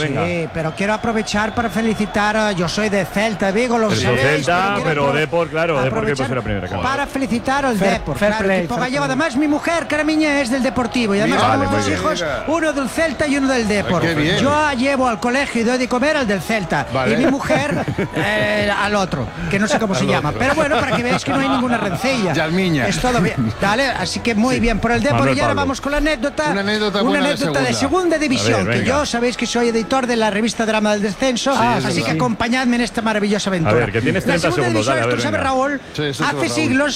venga. Sí, pero quiero aprovechar para felicitar. Yo soy de Celta, Vigo, lo sabéis. Celta, pero Depor, claro, Depor que puso la primera. Claro. Para felicitar al Depor. Claro, play, que lleva además mi mujer, que era miña, es del Deportivo. Y además tenemos dos hijos, uno del Celta y uno del Depor. Yo llevo al colegio y doy de comer al del Celta. Y mi mujer al otro, que no sé cómo se llama. Pero bueno, para que veáis que no hay ninguna rencilla. Yalmiña. Es todo bien. Dale, así que muy bien por el Depor. Y ahora vamos con la anécdota. Una anécdota de segunda división. Ver, que yo sabéis que soy editor de la revista Drama del Descenso. Así que acompañadme en esta maravillosa aventura. A ver, que tienes 30 segundos. Dale, tú sabes, Raúl, hace siglos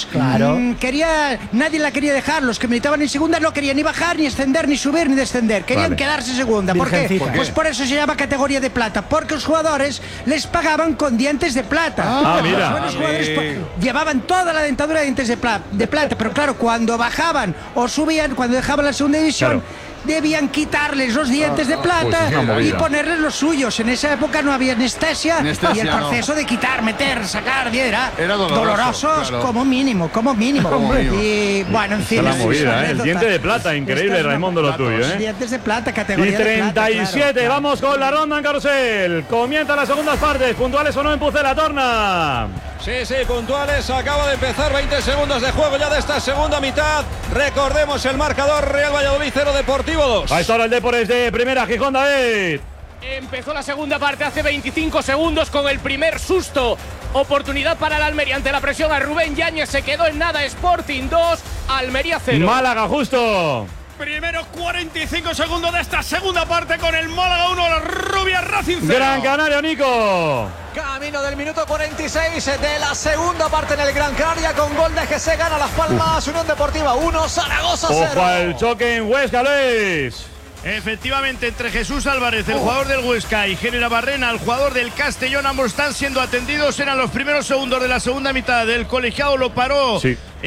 nadie la quería dejar. Los que militaban en segunda no querían ni bajar, ni ascender, ni subir, ni descender. Querían quedarse en segunda. ¿Por qué? Pues por eso se llama categoría de plata. Porque los jugadores les pagaban con dientes de plata. Mira. Los buenos jugadores llevaban toda la dentadura de dientes de plata. Pero claro, cuando bajaban o subían, cuando dejaban la segunda división, debían quitarles los dientes de plata y ponerles los suyos. En esa época no había anestesia y el proceso de quitar, meter, sacar era doloroso, claro. como mínimo. Y bueno, en fin. La movida, el diente de plata, increíble, Raimundo, lo tuyo. Dientes de plata, categoría y 37, de plata, vamos con la ronda en carrusel. Comienza las segundas partes, puntuales o no en Pucela, Torna. Sí, puntuales. Acaba de empezar 20 segundos de juego ya de esta segunda mitad. Recordemos el marcador: Real Valladolid 0, Deportivo 2. A esta hora el Depor es de primera, Gijón, David. Empezó la segunda parte hace 25 segundos con el primer susto. Oportunidad para el Almería ante la presión a Rubén Yáñez. Se quedó en nada. Sporting 2, Almería 0. Málaga, justo. Primero 45 segundos de esta segunda parte con el Málaga 1, la Rubia Racing 0. Gran Canaria, Nico. Camino del minuto 46 de la segunda parte en el Gran Canaria con gol de GC. Gana Las Palmas, Unión Deportiva 1, Zaragoza 0. Ojo al choque en Huesca, Luis. Efectivamente, entre Jesús Álvarez, el jugador del Huesca, y Génera Barrena, el jugador del Castellón, ambos están siendo atendidos. Eran los primeros segundos de la segunda mitad. Del colegiado lo paró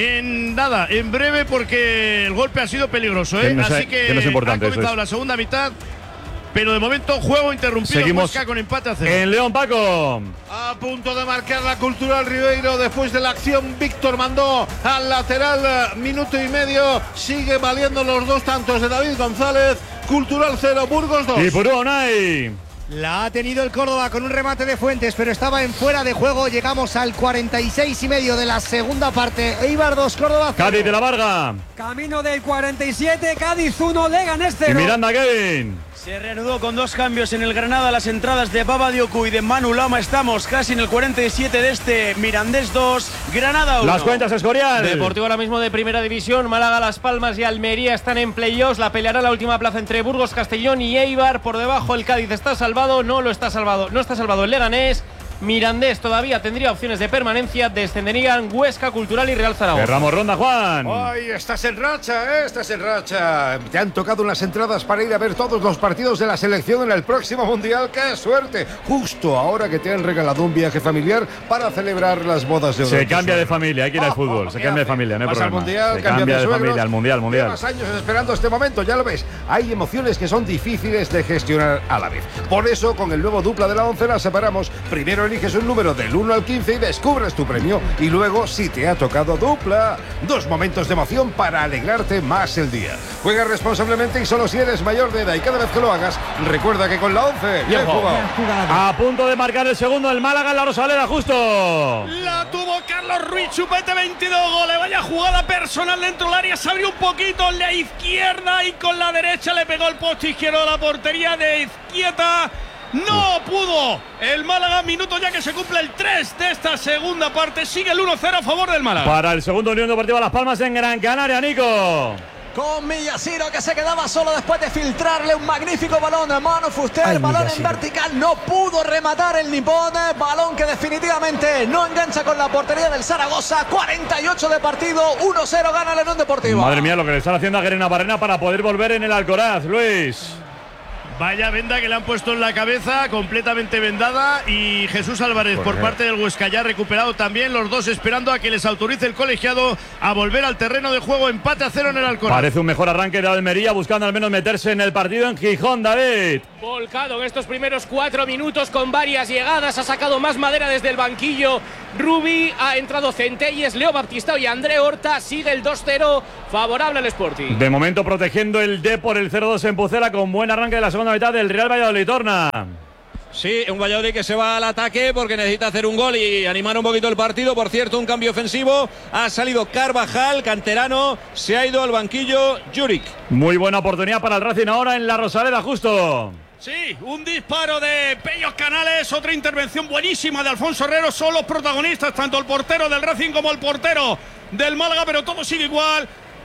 en breve, porque el golpe ha sido peligroso. Así que no es importante, ha comenzado la segunda mitad. Pero de momento juego interrumpido. Seguimos Huesca con empate a 0. En León, Paco. A punto de marcar la Cultural Ribeiro después de la acción. Víctor mandó al lateral, minuto y medio. Sigue valiendo los dos tantos de David González. Cultural 0, Burgos 2. Y Purúa, Unai. La ha tenido el Córdoba con un remate de Fuentes, pero estaba en fuera de juego. Llegamos al 46 y medio de la segunda parte. Eibar 2, Córdoba 0. Cádiz de la Varga. Camino del 47, Cádiz 1, Leganés 0. Y Miranda, Kevin. Se reanudó con dos cambios en el Granada las entradas de Baba Dioku y de Manu Lama. Estamos casi en el 47 de este Mirandés 2, Granada 1. Las cuentas, Escorial. Deportivo ahora mismo de primera división. Málaga, Las Palmas y Almería están en playoffs. La peleará la última plaza entre Burgos, Castellón y Eibar. Por debajo el Cádiz está salvado, no está salvado el Leganés. Mirandés todavía tendría opciones de permanencia. Descenderían Huesca, Cultural y Real Zaragoza. Cerramos ronda, Juan. Ay, estás en racha, estás en racha. Te han tocado unas entradas para ir a ver todos los partidos de la selección en el próximo Mundial. ¡Qué suerte! Justo ahora que te han regalado un viaje familiar para celebrar las bodas de oro. Se cambia de familia, hay que ir al fútbol. Se cambia de familia, no hay problema. Al mundial, se cambia de familia, al mundial. Llevas años esperando este momento, ya lo ves. Hay emociones que son difíciles de gestionar a la vez. Por eso, con el nuevo dupla de la 11 las separamos. Primero eliges un número del 1 al 15 y descubres tu premio. Y luego, si te ha tocado dupla, 2 momentos de emoción para alegrarte más el día. Juega responsablemente y solo si eres mayor de edad. Y cada vez que lo hagas, recuerda que con la 11, bien jugado. A punto de marcar el segundo, el Málaga en la Rosaleda, justo. La tuvo Carlos Ruiz, chupete 22 goles. Vaya jugada personal dentro del área. Se abrió un poquito en la izquierda y con la derecha le pegó el poste izquierdo a la portería de Izquieta. No pudo el Málaga, minuto ya que se cumple el 3 de esta segunda parte. Sigue el 1-0 a favor del Málaga. Para el segundo, Unión Deportiva Las Palmas en Gran Canaria, Nico. Con Millasiro, que se quedaba solo después de filtrarle un magnífico balón a Manu Fuster. Balón en vertical, no pudo rematar el nipón. Balón que definitivamente no engancha con la portería del Zaragoza. 48 de partido, 1-0 gana la Unión Deportiva. Madre mía, lo que le están haciendo a Gerena Barrena para poder volver en el Alcoraz, Luis. Vaya venda que le han puesto en la cabeza, completamente vendada. Y Jesús Álvarez por parte del Huesca ya recuperado también. Los dos esperando a que les autorice el colegiado a volver al terreno de juego. Empate a 0 en el Alcoraz. Parece un mejor arranque de Almería, buscando al menos meterse en el partido en Gijón, David. Volcado en estos primeros 4 minutos con varias llegadas. Ha sacado más madera desde el banquillo Rubi. Ha entrado Centelles, Leo Baptistao y André Horta. Sigue el 2-0 favorable al Sporting. De momento protegiendo el Depor, el 0-2 en Pucela, con buen arranque de la segunda segunda mitad del Real Valladolid. Torna. Sí, un Valladolid que se va al ataque porque necesita hacer un gol y animar un poquito el partido. Por cierto, un cambio ofensivo. Ha salido Carvajal, canterano. Se ha ido al banquillo Juric. Muy buena oportunidad para el Racing ahora en la Rosaleda, justo. Sí, un disparo de Pellos Canales, otra intervención buenísima de Alfonso Herrero. Son los protagonistas, tanto el portero del Racing como el portero del Málaga, pero todo sigue igual.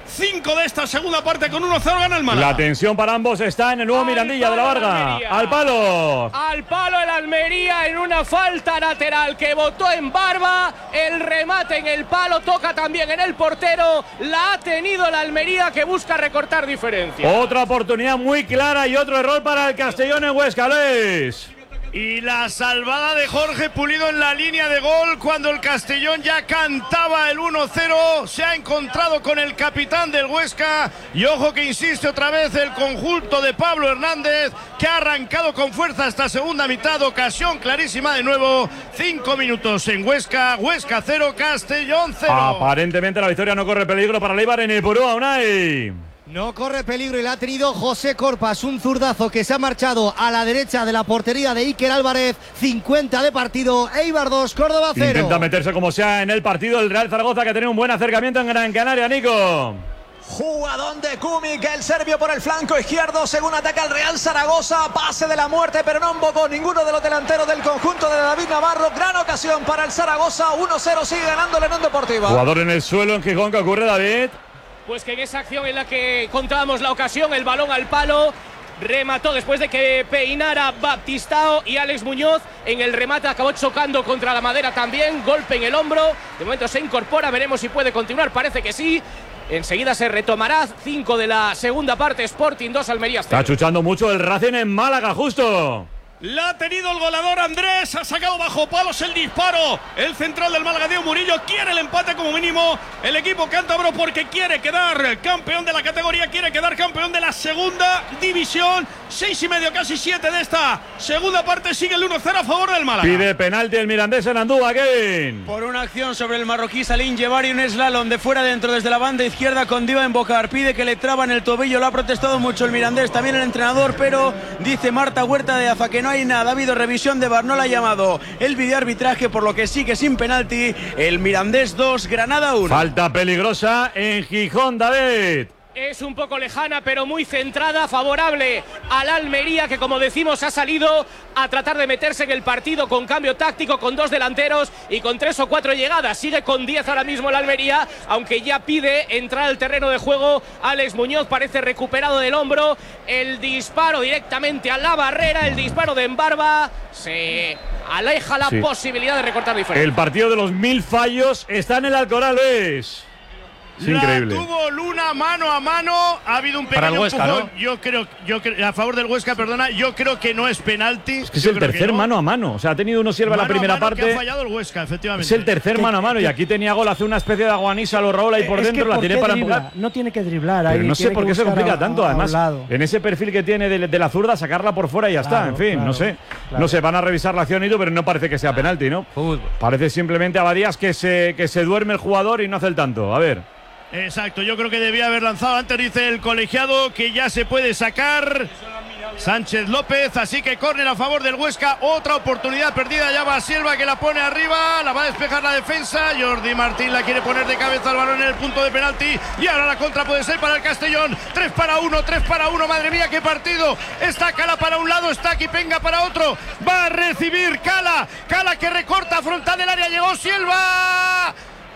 5 de esta segunda parte con 1-0 gana el Málaga. La tensión para ambos está en el nuevo Mirandilla de la Varga. Al palo. Al palo el Almería en una falta lateral que botó en Barba. El remate en el palo, toca también en el portero. La ha tenido la Almería que busca recortar diferencia. Otra oportunidad muy clara y otro error para el Castellón en Huesca, Luis. Y la salvada de Jorge Pulido en la línea de gol cuando el Castellón ya cantaba el 1-0. Se ha encontrado con el capitán del Huesca. Y ojo que insiste otra vez el conjunto de Pablo Hernández, que ha arrancado con fuerza esta segunda mitad. Ocasión clarísima de nuevo. 5 minutos en Huesca. Huesca 0, Castellón 0. Aparentemente la victoria no corre peligro para el Eibar en Ipurúa, Unai. No corre peligro y la ha tenido José Corpas, un zurdazo que se ha marchado a la derecha de la portería de Iker Álvarez. 50 de partido, Eibar 2, Córdoba 0. Intenta meterse como sea en el partido el Real Zaragoza, que ha tenido un buen acercamiento en Gran Canaria, Nico. Jugadón de Kumic, el serbio por el flanco izquierdo, según ataca el Real Zaragoza, pase de la muerte, pero no embocó ninguno de los delanteros del conjunto de David Navarro. Gran ocasión para el Zaragoza, 1-0, sigue ganando la Unión Deportiva. Jugador en el suelo en Gijón, ¿qué ocurre, David? Pues que en esa acción en la que contábamos la ocasión, el balón al palo, remató después de que peinara Baptistao y Alex Muñoz. En el remate acabó chocando contra la madera también, golpe en el hombro. De momento se incorpora, veremos si puede continuar, parece que sí. Enseguida se retomará. 5 de la segunda parte, Sporting 2, Almería 0. Está chuchando mucho el Racing en Málaga, justo. La ha tenido el goleador Andrés, ha sacado bajo palos el disparo. El central del Málaga, Diego Murillo, quiere el empate como mínimo. El equipo cántabro porque quiere quedar campeón de la categoría, quiere quedar campeón de la segunda división. 6,5, casi 7 de esta segunda parte. Sigue el 1-0 a favor del Málaga. Pide penalti el mirandés en Andúa, Kevin. Por una acción sobre el marroquí Salim Jebari, un slalom de fuera dentro desde la banda izquierda con Diva en Bocar. Pide que le traban el tobillo, lo ha protestado mucho el mirandés, también el entrenador, pero dice Marta Huerta de Aza que no hay nada. Ha habido revisión de VAR, no la ha llamado el videoarbitraje, por lo que sigue sin penalti. El Mirandés 2, Granada 1. Falta peligrosa en Gijón, David. Es un poco lejana, pero muy centrada, favorable al Almería, que como decimos ha salido a tratar de meterse en el partido con cambio táctico, con 2 delanteros y con 3 o 4 llegadas. Sigue con 10 ahora mismo el Almería, aunque ya pide entrar al terreno de juego. Alex Muñoz parece recuperado del hombro. El disparo directamente a la barrera, el disparo de Embarba. Se aleja la posibilidad de recortar diferencia. El partido de los 1000 fallos está en el Alcoraz, Luis. Es increíble. Tuvo Luna mano a mano. Ha habido un pequeño Huesca, empujón. ¿no? Yo creo a favor del Huesca, perdona. Yo creo que no es penalti. Es que es el tercer mano a mano. O sea, ha tenido uno sierva la primera parte. Que ha fallado el Huesca, efectivamente. Es el tercer mano a mano. Y aquí tenía gol, hace una especie de aguanisa a los Raúl ahí por dentro. La tiene para empujar. No tiene que driblar. Pero ahí no sé por qué se complica tanto. Además, lado. en ese perfil que tiene de la zurda, sacarla por fuera y ya está. En fin, claro, no sé. claro. No sé, van a revisar la acción y todo, pero no parece que sea penalti, ¿no? Parece simplemente a Badías que se duerme el jugador y no hace el tanto. A ver. Exacto, yo creo que debía haber lanzado antes, dice el colegiado, que ya se puede sacar Sánchez López, así que córner a favor del Huesca. Otra oportunidad perdida, ya va Silva que la pone arriba, la va a despejar la defensa. Jordi Martín la quiere poner de cabeza al balón en el punto de penalti y ahora la contra puede ser para el Castellón. 3 para 1, madre mía, qué partido. Está Cala para un lado, está Kipenga para otro. Va a recibir Cala que recorta frontal del área, llegó Silva.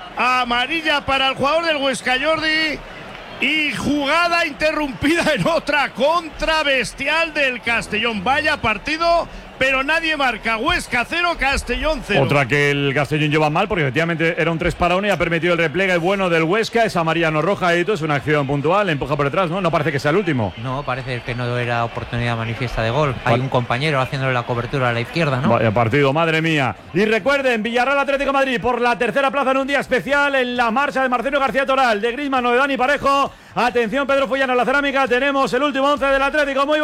Amarilla para el jugador del Huesca, Jordi. Y jugada interrumpida en otra contra bestial del Castellón. Vaya partido, pero nadie marca. Huesca 0, Castellón 0. Otra que el Castellón lleva mal, porque efectivamente era un 3 para 1 y ha permitido el repliegue bueno del Huesca. Es amarilla, no roja, y todo es una acción puntual. Empuja por detrás, ¿no? No parece que sea el último. No, parece que no era oportunidad manifiesta de gol. Hay un compañero haciéndole la cobertura a la izquierda, ¿no? Vaya partido, madre mía. Y recuerden, Villarreal Atlético de Madrid por la tercera plaza en un día especial en la marcha de Marcelo García Toral, de Griezmann, de Dani Parejo. Atención, Pedro Fullano, la cerámica. Tenemos el último 11 del Atlético. Muy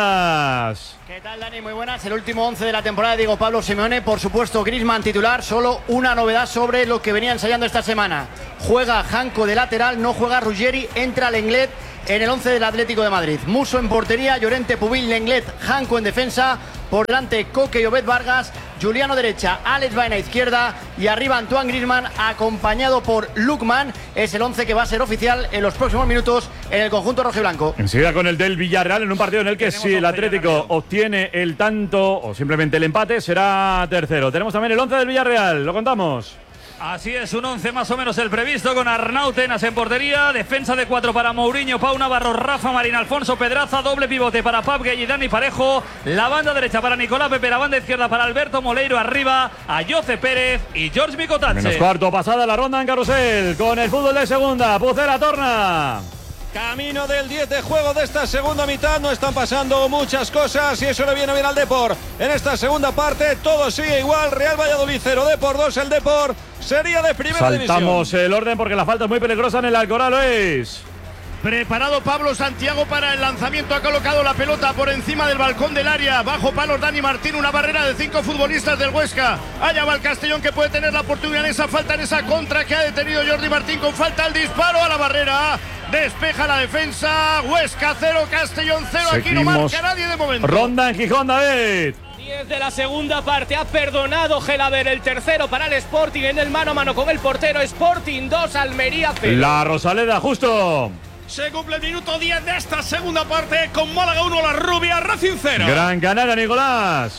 buenas. ¿Qué tal, Dani? Muy buenas. El último 11 de la temporada de Diego Pablo Simeone. Por supuesto, Griezmann titular. Solo una novedad sobre lo que venía ensayando esta semana. Juega Janko de lateral, no juega Ruggeri, entra Lenglet en el 11 del Atlético de Madrid. Musso en portería, Llorente, Pubil, Lenglet, Janko en defensa. Por delante Coque y Obed Vargas, Juliano derecha, Alex Baena izquierda y arriba Antoine Griezmann acompañado por Lookman. Es el 11 que va a ser oficial en los próximos minutos en el conjunto rojiblanco. Enseguida con el del Villarreal en un partido en el que si el Atlético obtiene el tanto o simplemente el empate será tercero. Tenemos también el 11 del Villarreal, lo contamos. Así es, un 11 más o menos el previsto con Arnautenas en portería, defensa de 4 para Mourinho, Pau Navarro, Rafa Marín, Alfonso Pedraza, doble pivote para Pab Gueye y Dani Parejo, la banda derecha para Nicolás Pepe, la banda izquierda para Alberto Moleiro, arriba a Jose Pérez y George Micotache. Menos cuarto, pasada la ronda en carrusel con el fútbol de segunda, Pucela torna. Camino del 10 de juego de esta segunda mitad, no están pasando muchas cosas y eso le viene bien al Depor. En esta segunda parte todo sigue igual, Real Valladolid 0, Depor 2, el Depor sería de primera división. Saltamos el orden porque la falta es muy peligrosa en el Alcoraz, Luis. Preparado Pablo Santiago para el lanzamiento, ha colocado la pelota por encima del balcón del área, bajo palos Dani Martín, una barrera de 5 futbolistas del Huesca. Allá va el Castellón que puede tener la oportunidad en esa falta, en esa contra que ha detenido Jordi Martín con falta, el disparo a la barrera. Despeja la defensa, Huesca 0, Castellón 0, aquí no marca nadie de momento. Ronda en Gijón, David. 10 de la segunda parte, ha perdonado Gelaber, el tercero para el Sporting en el mano a mano con el portero. Sporting 2, Almería 0. La Rosaleda, justo. Se cumple el minuto 10 de esta segunda parte con Málaga 1, la Rubia, Racing 0. Gran Canaria, Nicolás.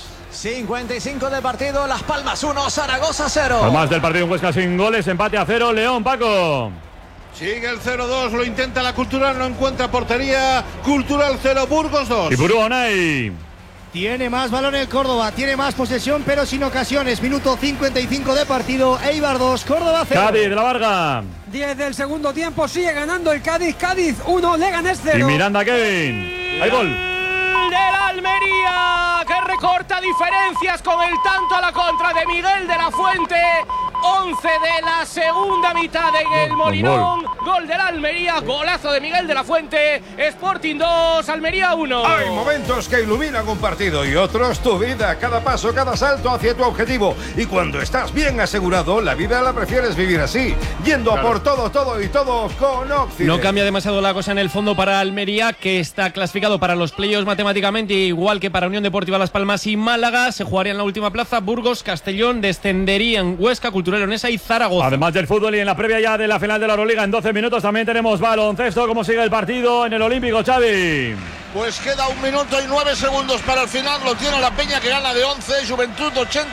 55 del partido, Las Palmas 1, Zaragoza 0. Además del partido en Huesca sin goles, empate a 0, León, Paco. Sigue el 0-2, lo intenta la Cultural, no encuentra portería. Cultural 0, Burgos 2. Y Burú Unai. Tiene más balón el Córdoba, tiene más posesión, pero sin ocasiones. Minuto 55 de partido, Eibar 2, Córdoba 0. Cádiz de la Varga. 10 del segundo tiempo, sigue ganando el Cádiz. Cádiz 1, Leganés 0. Y Miranda, Kevin. Hay gol. Del Almería, que recorta diferencias con el tanto a la contra de Miguel de la Fuente. 11 de la segunda mitad en el Molinón. Gol del Almería, golazo de Miguel de la Fuente. Sporting 2, Almería 1. Hay momentos que iluminan un partido y otros tu vida. Cada paso, cada salto hacia tu objetivo. Y cuando estás bien asegurado, la vida la prefieres vivir así. Yendo a por todo, todo y todo con Occident. No cambia demasiado la cosa en el fondo para Almería, que está clasificado para los playoffs matemáticamente, igual que para Unión Deportiva Las Palmas y Málaga. Se jugaría en la última plaza. Burgos, Castellón descenderían Huesca, Cultural Leonesa y Zaragoza. Además del fútbol y en la previa ya de la final de la Euroliga en 12 minutos también tenemos baloncesto. ¿Cómo sigue el partido en el Olímpico, Xavi? Pues queda 1 minuto y 9 segundos para el final. Lo tiene la Peña que gana de 11. Juventud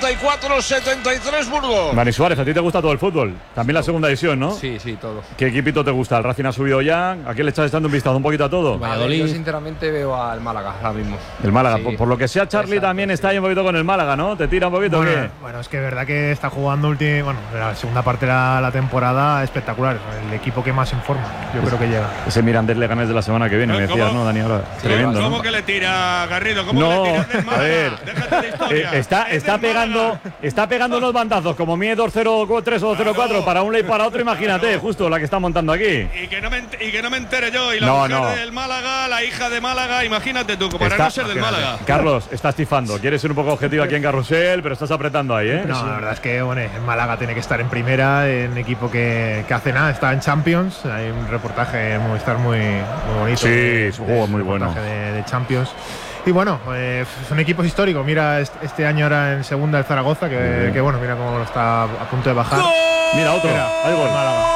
84-73 Burgos. Dani Suárez, a ti te gusta todo el fútbol. También la segunda división, ¿no? Sí, todo. ¿Qué equipito te gusta? ¿El Racing ha subido ya? ¿A quién le estás echando un vistazo un poquito a todo? Yo sinceramente veo al Málaga ahora mismo. El Málaga, Sí. por lo que sea, Charlie también está ahí un poquito con el Málaga, ¿no? ¿Te tira un poquito? Bueno, ¿qué? bueno, es que es verdad que está jugando la segunda parte de la temporada espectacular. El equipo que más informa, yo creo que llega. Ese Mirandés Leganés de la semana que viene, me decías, ¿no, Dani? Ahora, tremendo, ¿no? ¿Cómo que le tira, Garrido? ¿Cómo No, le tiras del Málaga? a ver, Déjate de historia. está pegando unos bandazos como mie 2-0-3 o 2-0-4 para un lado y para otro, imagínate, justo la que está montando aquí. Y que no me entere yo. Y la No, mujer no. del Málaga, la hija de Málaga, imagínate tú, para no ser del Málaga. Carlos, estás tifando, quieres ser un poco objetivo aquí en Carrusel, pero estás apretando ahí, ¿eh? No, la verdad es que el Málaga tiene que estar en primera, en equipo que hace nada, está en Champions. Hay un reportaje en Movistar muy bonito. Sí, es un juego muy bueno. De Champions. Y bueno, son equipos históricos. Mira, este año era en segunda el Zaragoza, que bueno, mira cómo está a punto de bajar. Mira, otro. Ahí gol. Golazo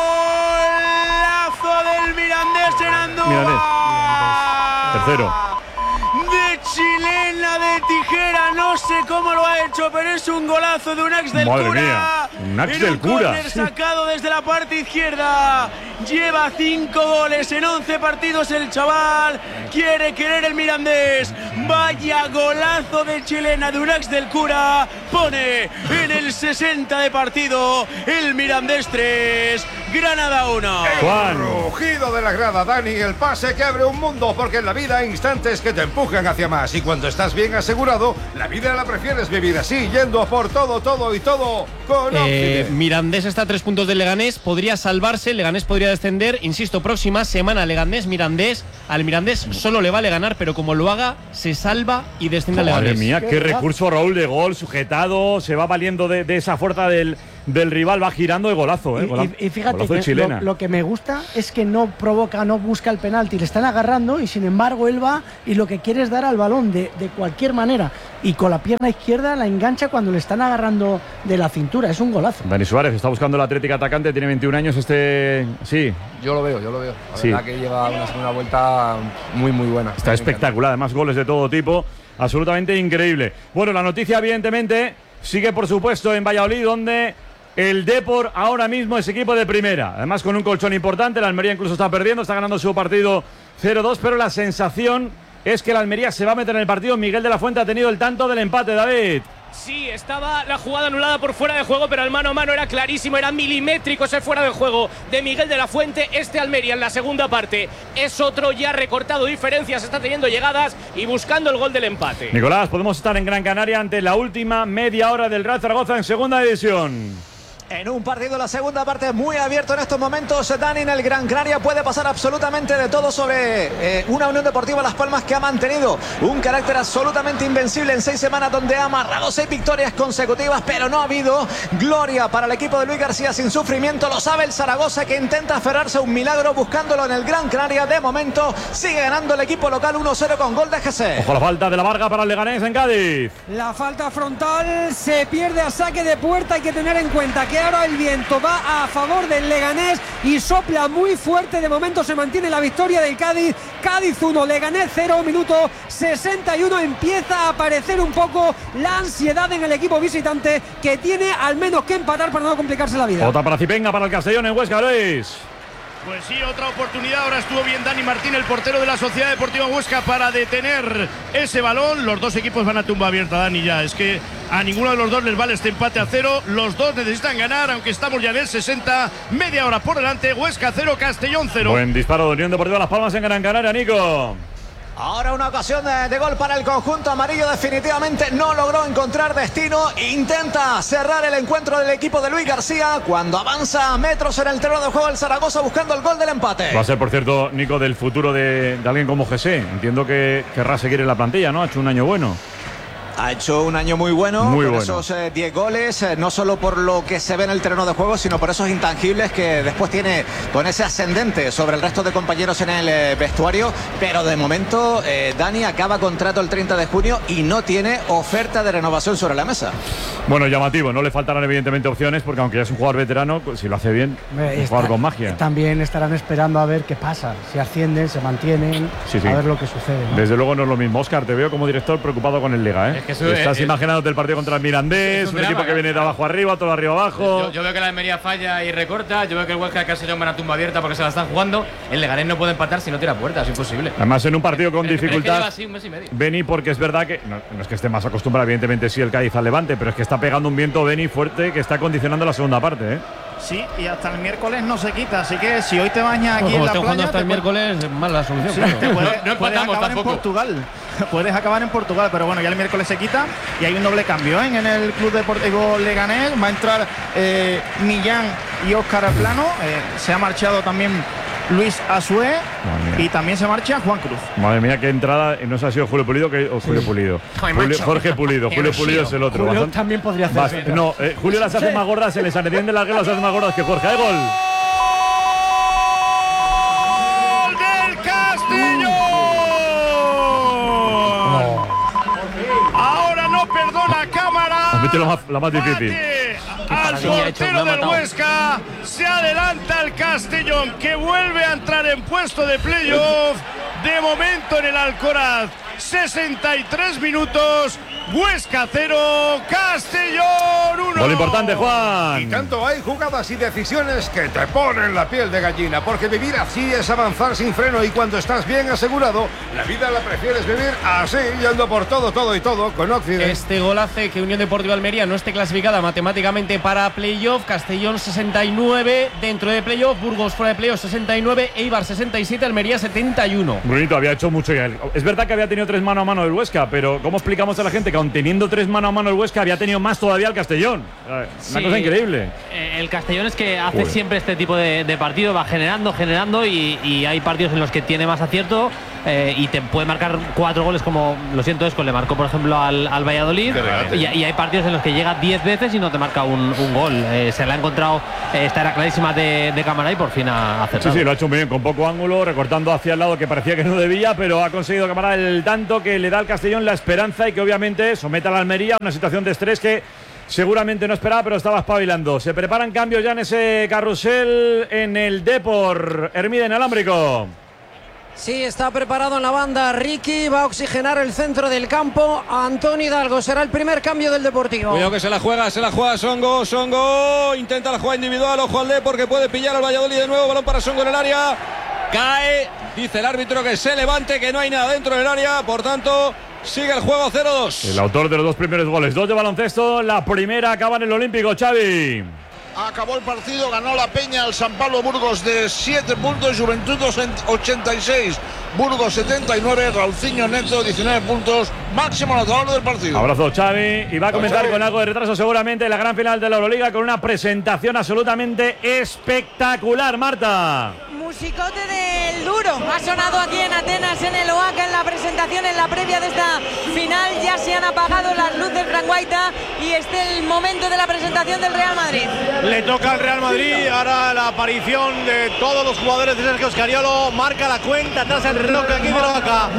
del Mirandés en Andújar. Tercero. De chilena de tijera, no sé cómo lo ha hecho, pero es un golazo de un ex del Madre Cura. mía, un ex del un Cura. córner sacado desde la parte izquierda. Lleva 5 goles en 11 partidos el chaval. Quiere querer el Mirandés. Vaya golazo de chilena de un ex del Cura. Pone en el 60 de partido el Mirandés 3, Granada 1. El rugido de la grada, Dani, el pase que abre un mundo, porque en la vida hay instantes que te empujan hacia más. Y cuando estás bien asegurado, la vida la prefieres vivir así, yendo a por todo, todo y todo con Occident. Mirandés está a 3 puntos del Leganés, podría salvarse, Leganés podría descender. Insisto, próxima semana Leganés-Mirandés. Al Mirandés solo le vale ganar, pero como lo haga, se salva y desciende al Madre Leganés. mía, qué recurso, Raúl, de gol, sujetado, se va valiendo de esa fuerza del del rival, va girando de golazo, Y fíjate golazo de que chilena. lo que me gusta es que no provoca, no busca el penalti, le están agarrando y sin embargo él va y lo que quiere es dar al balón de cualquier manera y con la pierna izquierda la engancha cuando le están agarrando de la cintura, es un golazo. Dani Suárez está buscando el Atlético atacante, tiene 21 años sí. Yo lo veo. La Sí. verdad que lleva una segunda vuelta muy buena. Está espectacular, además goles de todo tipo, absolutamente increíble. Bueno, la noticia evidentemente sigue por supuesto en Valladolid, donde el Depor ahora mismo es equipo de primera, además con un colchón importante. La Almería incluso está perdiendo, está ganando su partido 0-2, pero la sensación es que la Almería se va a meter en el partido. Miguel de la Fuente ha tenido el tanto del empate, David. Sí, estaba la jugada anulada por fuera de juego, pero el mano a mano era clarísimo, era milimétrico ese fuera de juego de Miguel de la Fuente. Este Almería en la segunda parte es otro, ya recortado diferencias, está teniendo llegadas y buscando el gol del empate. Nicolás, podemos estar en Gran Canaria ante la última media hora del Real Zaragoza en segunda división. En un partido, la segunda parte muy abierto en estos momentos, Dani, en el Gran Canaria puede pasar absolutamente de todo sobre una Unión Deportiva Las Palmas que ha mantenido un carácter absolutamente invencible en 6 semanas, donde ha amarrado 6 victorias consecutivas, pero no ha habido gloria para el equipo de Luis García sin sufrimiento. Lo sabe el Zaragoza, que intenta aferrarse a un milagro buscándolo en el Gran Canaria. De momento sigue ganando el equipo local 1-0 con gol de Jesse. Ojo la falta de la Varga para el Leganés en Cádiz. La falta frontal se pierde a saque de puerta. Hay que tener en cuenta que ahora el viento va a favor del Leganés y sopla muy fuerte. De momento se mantiene la victoria del Cádiz. Cádiz 1, Leganés 0, minuto 61. Empieza a aparecer un poco la ansiedad en el equipo visitante, que tiene al menos que empatar para no complicarse la vida. Otra para Cipenga, para el Castellón en Huesca, Luis. Pues sí, otra oportunidad. Ahora estuvo bien Dani Martín, el portero de la Sociedad Deportiva Huesca, para detener ese balón. Los dos equipos van a tumba abierta, Dani, ya. Es que a ninguno de los dos les vale este empate a 0. Los dos necesitan ganar, aunque estamos ya en el 60. Media hora por delante. Huesca 0, Castellón 0. Buen disparo de Unión Deportiva Las Palmas en Gran Canaria, Nico. Ahora una ocasión de gol para el conjunto amarillo. Definitivamente no logró encontrar destino. Intenta cerrar el encuentro del equipo de Luis García cuando avanza metros en el terreno de juego el Zaragoza buscando el gol del empate. Va a ser, por cierto, Nico, del futuro de alguien como Jesse. Entiendo que querrá seguir en la plantilla, ¿no? Ha hecho un año bueno. Ha hecho un año muy bueno, muy con bueno. Esos 10 goles, no solo por lo que se ve en el terreno de juego, sino por esos intangibles que después tiene con ese ascendente sobre el resto de compañeros en el vestuario. Pero de momento, Dani acaba contrato el 30 de junio y no tiene oferta de renovación sobre la mesa. Bueno, llamativo, no le faltarán evidentemente opciones, porque aunque ya es un jugador veterano, pues, si lo hace bien, es un jugador con magia. También estarán esperando a ver qué pasa, si ascienden, se mantienen, sí. a ver lo que sucede, ¿no? Desde luego no es lo mismo. Óscar, te veo como director preocupado con el Liga, ¿eh? Estás imaginándote el partido contra el Mirandés, un equipo que viene de abajo arriba, todo arriba abajo. Yo veo que la Almería falla y recorta, yo veo que el Huesca casi lleva una tumba abierta porque se la están jugando. El Leganés no puede empatar si no tira puerta, es imposible. Además, en un partido con dificultad. Pero es que lleva así un mes y medio. Beni, porque es verdad que no es que esté más acostumbrado, evidentemente sí, el Cádiz al Levante, pero es que está pegando un viento Beni fuerte que está condicionando la segunda parte, ¿eh? Sí, y hasta el miércoles no se quita, así que si hoy te bañas aquí en la playa, hasta el miércoles es mala solución. Sí, claro. no empatamos acabar tampoco. En Portugal. Puedes acabar en Portugal, pero bueno, ya el miércoles se quita y hay un doble cambio, ¿eh? En el Club Deportivo Leganés va a entrar Millán y Óscar Plano. Se ha marchado también Luis Asué y también se marcha Juan Cruz. Madre mía, qué entrada. No sé si ha sido Julio Pulido o Julio Pulido. Jorge Pulido. Julio Pulido es el otro. Julio también podría hacer. No, Julio las hace más gordas, en el San Etienne de las Guerras las hace más gordas que Jorge. ¡Hay gol! Has metido la más difícil. Al portero del Huesca, se adelanta el Castellón, que vuelve a entrar en puesto de playoff. De momento en el Alcoraz, 63 minutos. Huesca 0, Castellón 1. Gol importante, Juan. Y tanto hay jugadas y decisiones que te ponen la piel de gallina, porque vivir así es avanzar sin freno, y cuando estás bien asegurado, la vida la prefieres vivir así, yendo por todo con Occident. Este gol hace que Unión Deportiva Almería no esté clasificada matemáticamente para playoff. Castellón 69 dentro de playoff, Burgos fuera de playoff 69, Eibar 67, Almería 71. Brunito había hecho mucho ya. Es verdad que había tenido 3 mano a mano el Huesca, pero ¿cómo explicamos a la gente que aun teniendo 3 mano a mano el Huesca había tenido más todavía el Castellón? Una cosa increíble. El Castellón es que hace siempre este tipo de partido, va generando y hay partidos en los que tiene más acierto y te puede marcar 4 goles, como lo siento, Esco le marcó por ejemplo al Valladolid, y hay partidos en los que llega 10 veces y no te marca un gol. Se la ha encontrado, esta era clarísima de cámara y por fin ha acertado. Sí, lo ha hecho muy bien, con poco ángulo, recortando hacia el lado que parecía que no debía, pero ha conseguido Cámara el tanto que le da al Castellón la esperanza y que obviamente somete a la Almería a una situación de estrés que seguramente no esperaba, pero estaba espabilando. Se preparan cambios ya en ese carrusel en el Depor. Hermida Inalámbrico. Sí, está preparado en la banda Ricky, va a oxigenar el centro del campo. Antonio Hidalgo será el primer cambio del Deportivo. Cuidado que se la juega Songo, intenta la jugada individual, ojo al Depor que puede pillar al Valladolid de nuevo, balón para Songo en el área, cae, dice el árbitro que se levante, que no hay nada dentro del área, por tanto sigue el juego 0-2. El autor de los 2 primeros goles, 2 de baloncesto, la primera acaba en el Olímpico, Xavi. Acabó el partido, ganó la Peña al San Pablo Burgos de 7 puntos, Juventud 86, Burgos 79, Rauciño Neto 19 puntos, máximo anotador del partido. Abrazo Xavi, y va a comenzar con algo de retraso seguramente la gran final de la Euroliga con una presentación absolutamente espectacular, Marta. Musicote del duro ha sonado aquí en Atenas, en el Oaca, en la presentación, en la previa de esta final. Ya se han apagado las luces franguaita y este el momento de la presentación del Real Madrid. Le toca al Real Madrid, ahora la aparición de todos los jugadores de Sergio Scariolo, marca la cuenta atrás el reloj aquí de Oaca,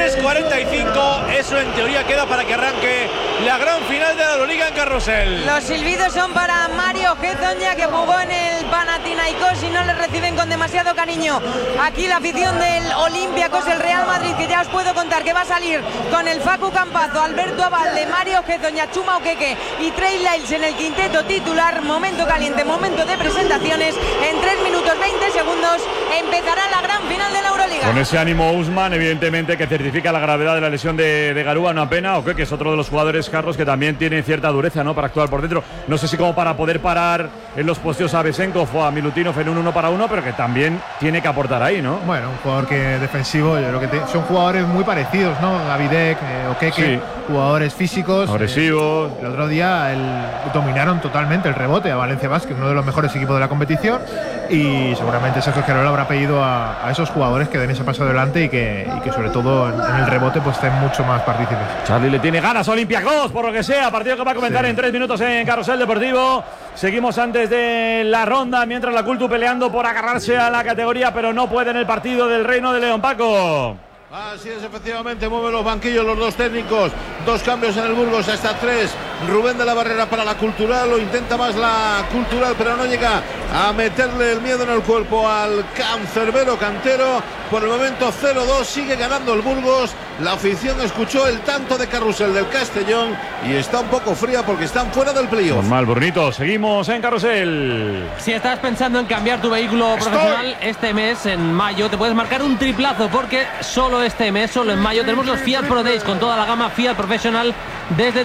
3:45, eso en teoría queda para que arranque la gran final de la Euroliga en Carrusel. Los silbidos son para Mario Hezonja, que jugó en el Panathinaikos y no le reciben con demasiado cariño. Aquí la afición del Olympiacos, el Real Madrid, que ya os puedo contar que va a salir con el Facu Campazo, Alberto Abalde, Mario Hezonja, Chuma Okeke y Trey Lyles en el quinteto titular. Momento caliente, momento de presentaciones. En 3 minutos 20 segundos empezará la gran final de la Euroliga. Con ese ánimo Usman, evidentemente, que certifica la gravedad de la lesión de Garúa, una pena. Okeke es otro de los jugadores, Carlos, que también tiene cierta dureza, ¿no?, para actuar por dentro. No sé si como para poder parar en los posteos a Besenkov o a Milutinov en un 1 para 1, pero que también tiene que aportar ahí, ¿no? Bueno, un jugador que defensivo, yo creo que son jugadores muy parecidos, ¿no? Gavidec, Okeke, sí, jugadores físicos, agresivos. El otro día dominaron totalmente el rebote a Valencia Basket, uno de los mejores equipos de la competición, y seguramente Sergio Scariolo habrá pedido a esos jugadores que den ese paso adelante y que sobre todo en el rebote pues estén mucho más partícipes. Charlie le tiene ganas a Olympiacos, por lo que sea, partido que va a comenzar en 3 minutos en Carrusel Deportivo. Seguimos antes de la ronda, mientras la Cultu peleando por agarrarse a la categoría, pero no puede en el partido del Reino de León. Paco. Así es, efectivamente, mueven los banquillos los dos técnicos, 2 cambios en el Burgos, hasta 3. Rubén de la Barrera para la Cultural, lo intenta más la Cultural, pero no llega a meterle el miedo en el cuerpo al cancerbero cantero. Por el momento 0-2, sigue ganando el Burgos. La afición escuchó el tanto de Carrusel del Castellón y está un poco fría porque están fuera del playoff. Normal, Burnito, seguimos en Carrusel. Si estás pensando en cambiar tu vehículo profesional, este mes, en mayo, te puedes marcar un triplazo, porque solo este mes, solo en mayo, tenemos los Fiat Pro Days con toda la gama Fiat Professional desde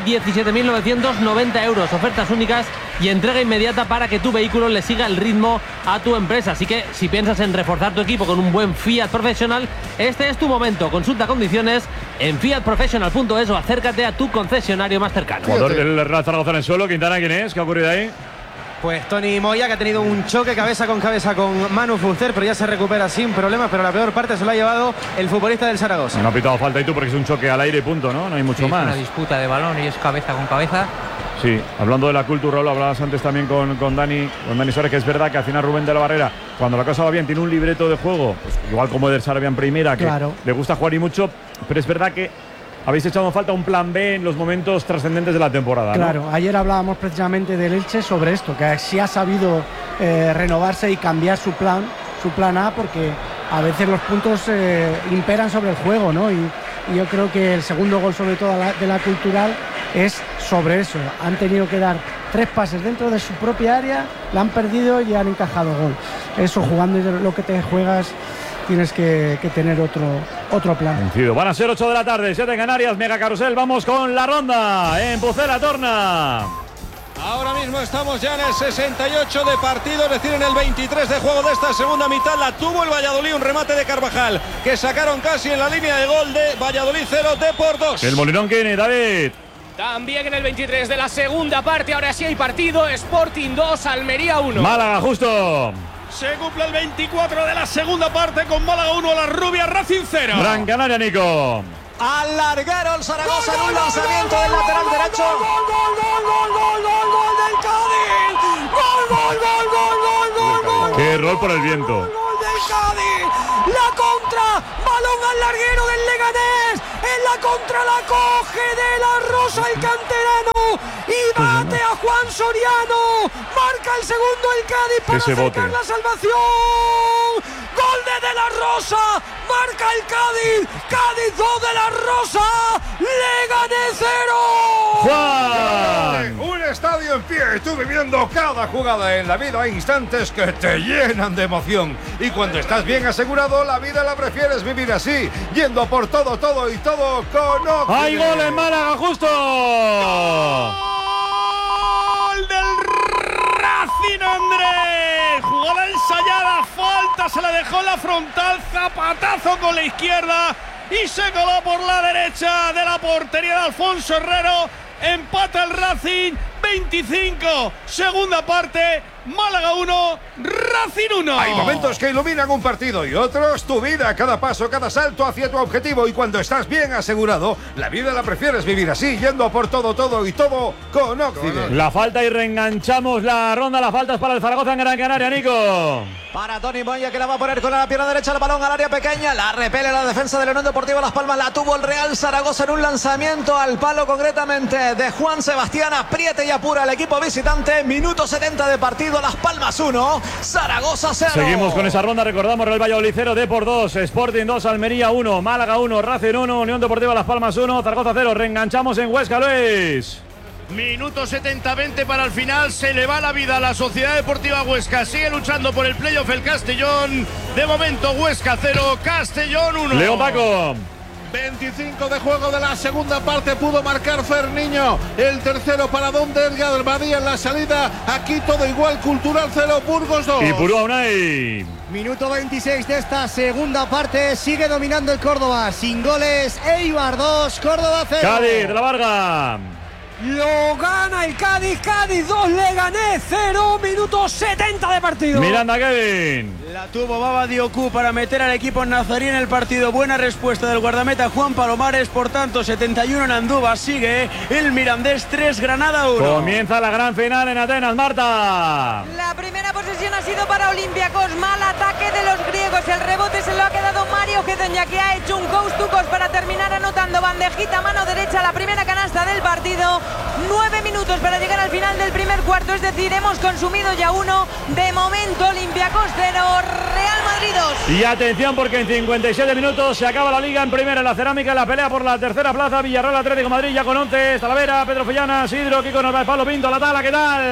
17.990 euros. Ofertas únicas y entrega inmediata para que tu vehículo le siga el ritmo a tu empresa. Así que si piensas en reforzar tu equipo con un buen Fiat Professional, este es tu momento. Consulta condiciones en fiatprofessional.es o acércate a tu concesionario más cercano. Jugador del Real Zaragoza en el suelo. Quintana, ¿quién es? ¿Qué ha ocurrido ahí? Pues Tony Moya, que ha tenido un choque cabeza con Manu Fuster, pero ya se recupera sin problemas, pero la peor parte se lo ha llevado el futbolista del Zaragoza. No ha pitado falta y tú porque es un choque al aire y punto, ¿no? No hay mucho más. Es una disputa de balón y es cabeza con cabeza. Sí, hablando de la cultura, lo hablabas antes también con Dani Suárez, que es verdad que al final Rubén de la Barrera, cuando la cosa va bien, tiene un libreto de juego, pues igual como Eder Sarabia en primera, que claro, le gusta jugar y mucho, pero es verdad que habéis echado en falta un plan B en los momentos trascendentes de la temporada, ¿no? Claro, ayer hablábamos precisamente del Elche sobre esto, que sí ha sabido renovarse y cambiar su plan A, porque a veces los puntos imperan sobre el juego, ¿no? Y yo creo que el segundo gol, sobre todo de la Cultural, es sobre eso. Han tenido que dar 3 pases dentro de su propia área, la han perdido y han encajado gol. Eso, jugando lo que te juegas, tienes que tener otro plan. Coincido. Van a ser 8 de la tarde, 7 en Canarias, Mega Carrusel. Vamos con la ronda en Pucela Torna. Ahora mismo estamos ya en el 68 de partido, es decir, en el 23 de juego de esta segunda mitad. La tuvo el Valladolid, un remate de Carvajal que sacaron casi en la línea de gol de Valladolid 0, Depor 2. El Molinón, ¿quién es, David? También en el 23 de la segunda parte, ahora sí hay partido. Sporting 2, Almería 1. Málaga, justo. Se cumple el 24 de la segunda parte con Málaga 1, La Rubia, Racing 0. Gran Canaria, Nico. Al larguero el Zaragoza en un lanzamiento del lateral derecho. ¡Gol del Cádiz! ¡Gol! Qué error por el viento. ¡Gol del Cádiz! La contra, balón al larguero del Leganés. En la contra la coge de la Rosa el canterano y bate a Juan Soriano. Marca el segundo el Cádiz para acercar la salvación. Gol de la Rosa, marca el Cádiz. Cádiz 2 de la Rosa, Leganés 0. ¡Juan! Un estadio en pie. Estuve viendo cada jugada en la vida. Hay instantes que te llenan de emoción. Y cuando estás bien asegurado, la vida la prefieres vivir así, yendo por todo, todo y todo con Oxide. ¡Hay gol en Málaga, justo! ¡Gol del Racing, Andrés! Jugada ensayada, falta, se la dejó en la frontal, zapatazo con la izquierda y se coló por la derecha de la portería de Alfonso Herrero. Empata el Racing, 25, segunda parte, Málaga 1, Racing 1. Hay momentos que iluminan un partido y otros tu vida, cada paso, cada salto hacia tu objetivo. Y cuando estás bien asegurado, la vida la prefieres vivir así, yendo por todo, todo y todo con Oxide. La falta y reenganchamos la ronda. La falta es para el Zaragoza en Gran Canaria, Nico. Para Tony Moya, que la va a poner con la pierna derecha, el balón al área pequeña, la repele la defensa de la Unión Deportiva Las Palmas, la tuvo el Real Zaragoza en un lanzamiento al palo concretamente de Juan Sebastián. Apriete y apura el equipo visitante, minuto 70 de partido, Las Palmas 1, Zaragoza 0. Seguimos con esa ronda, recordamos Real Valladolid 0, Depor 2, Sporting 2, Almería 1, Málaga 1, Racing 1, Unión Deportiva Las Palmas 1, Zaragoza 0, reenganchamos en Huesca, Luis. Minuto 70-20 para el final. Se le va la vida a la Sociedad Deportiva Huesca. Sigue luchando por el playoff el Castellón. De momento Huesca 0, Castellón 1. Leo Paco. 25 de juego de la segunda parte, pudo marcar Ferniño. El tercero para Don Edgar Badía en la salida. Aquí todo igual, Cultural 0, Burgos 2. Y Purúa Unai. Minuto 26 de esta segunda parte, sigue dominando el Córdoba. Sin goles, Eibar 2, Córdoba 0. Cádiz, de la Varga. Lo gana el Cádiz, Cádiz 2, Leganés 0, minuto 70 de partido. Miranda, Kevin. La tuvo Baba Diocú para meter al equipo nazarí en el partido. Buena respuesta del guardameta Juan Palomares. Por tanto, 71 en Andúba. Sigue el Mirandés 3, Granada 1. Comienza la gran final en Atenas, Marta. La primera posesión ha sido para Olympiacos. Mal ataque de los griegos. El rebote se lo ha quedado Mario Gedoña, que ha hecho un coast to coast para terminar anotando. Bandejita, mano derecha, la primera canasta del partido. 9 minutos para llegar al final del primer cuarto. Es decir, hemos consumido ya uno. De momento, Olympiacos 0, Real Madrid 2. Y atención, porque en 57 minutos se acaba la liga en primera. En la cerámica, la pelea por la tercera plaza. Villarreal, Atlético de Madrid ya con 11. Talavera, Pedro Follana, Sidro, Kiko Narváez, Pablo Pinto, La Tala, ¿qué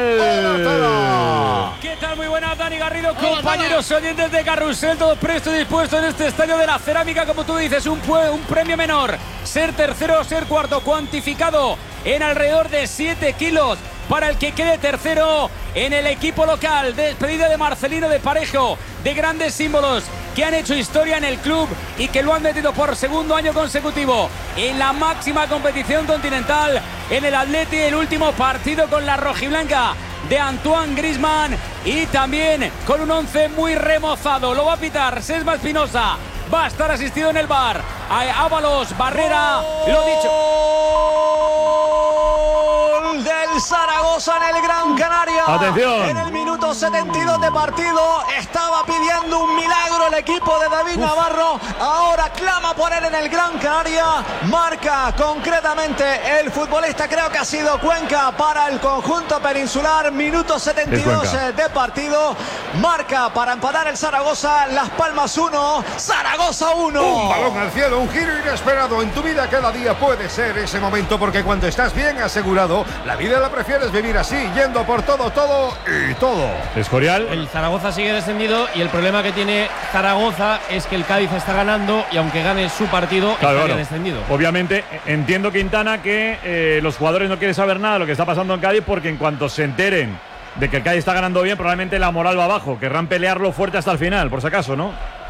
tal? ¿Qué tal? Muy buenas, Dani Garrido, compañeros oyentes de Carrusel, todos prestos y dispuestos en este estadio de la cerámica, como tú dices, un premio menor. Ser tercero o ser cuarto, cuantificado en alrededor de 7 kilos para el que quede tercero en el equipo local. Despedida de Marcelino, de Parejo, de grandes símbolos que han hecho historia en el club y que lo han metido por segundo año consecutivo en la máxima competición continental, en el Atleti, el último partido con la rojiblanca de Antoine Griezmann, y también con un 11 muy remozado. Lo va a pitar Sesma Espinosa, va a estar asistido en el bar Ábalos, Barrera, lo dicho. Gol del Zaragoza en el Gran Canaria. Atención. En el minuto 72 de partido estaba pidiendo un milagro el equipo de David Navarro. Ahora clama por él en el Gran Canaria. Marca concretamente el futbolista, creo que ha sido Cuenca, para el conjunto peninsular. Minuto 72 de partido. Marca para empatar el Zaragoza. Las Palmas 1, Zaragoza 1. Un balón al cielo, un giro inesperado. En tu vida cada día puede ser ese momento, porque cuando estás bien asegurado, la vida la prefieres vivir así, yendo por todo, todo y todo. Escorial. El Zaragoza sigue descendido y el problema que tiene Zaragoza es que el Cádiz está ganando y aunque gane su partido, estaría descendido. Obviamente, entiendo, Quintana, que los jugadores no quieren saber nada de lo que está pasando en Cádiz, porque en cuanto se enteren de que el Cádiz está ganando bien, probablemente la moral va abajo. Querrán pelearlo fuerte hasta el final, por si acaso, ¿no?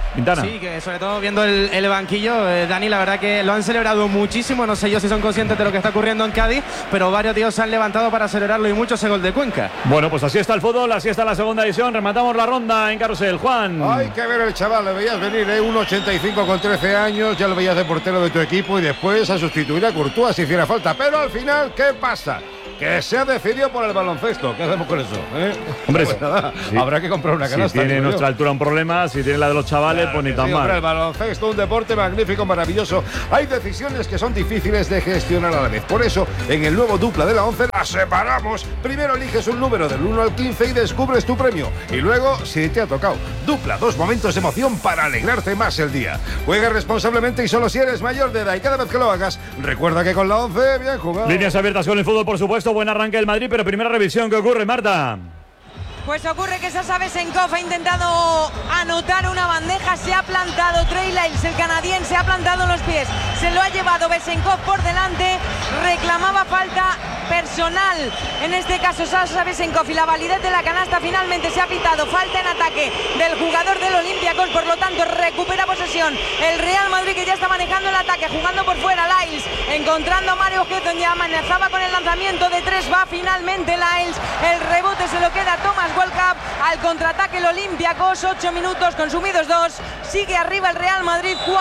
Quintana. Sí, que sobre todo viendo el banquillo, Dani, la verdad que lo han celebrado muchísimo. No sé yo si son conscientes de lo que está ocurriendo en Cádiz, pero varios tíos se han levantado para celebrarlo y mucho ese gol de Cuenca. Bueno, pues así está el fútbol, así está la segunda edición. Rematamos la ronda en Carrusel. Juan. Hay que ver el chaval, le veías venir, 1,85 con 13 años, ya lo veías de portero de tu equipo y después a sustituir a Courtois si hiciera falta. Pero al final, ¿qué pasa? Que se ha decidido por el baloncesto. ¿Qué hacemos con eso? Hombre, pues nada, habrá que comprar una canasta. Si tiene nuestra altura un problema, si tiene la de los chavales, claro, pues ni tan mal. Hombre, el baloncesto, un deporte magnífico, maravilloso. Hay decisiones que son difíciles de gestionar a la vez. Por eso, en el nuevo dupla de la 11, las separamos. Primero eliges un número del 1 al 15 y descubres tu premio. Y luego, si te ha tocado, dupla, 2 momentos de emoción para alegrarte más el día. Juega responsablemente y solo si eres mayor de edad. Y cada vez que lo hagas, recuerda que con la 11, bien jugado. Líneas abiertas con el fútbol, por supuesto. Buen arranque del Madrid, pero primera revisión. ¿Qué ocurre, Marta? Pues ocurre que Sasha Besenkov ha intentado anotar una bandeja, se ha plantado Trey Lyles, el canadiense, ha plantado los pies, se lo ha llevado Besenkov por delante, reclamaba falta personal, en este caso Sasha Besenkov, y la validez de la canasta finalmente se ha pitado, falta en ataque del jugador del Olympiacos, por lo tanto recupera posesión el Real Madrid, que ya está manejando el ataque, jugando por fuera. Lyles encontrando a Mario Hezon, ya amenazaba con el lanzamiento de 3, va finalmente Lyles, el rebote se lo queda Thomas World Cup, al contraataque el Olympiacos, 8 minutos consumidos 2, sigue arriba el Real Madrid 4-0,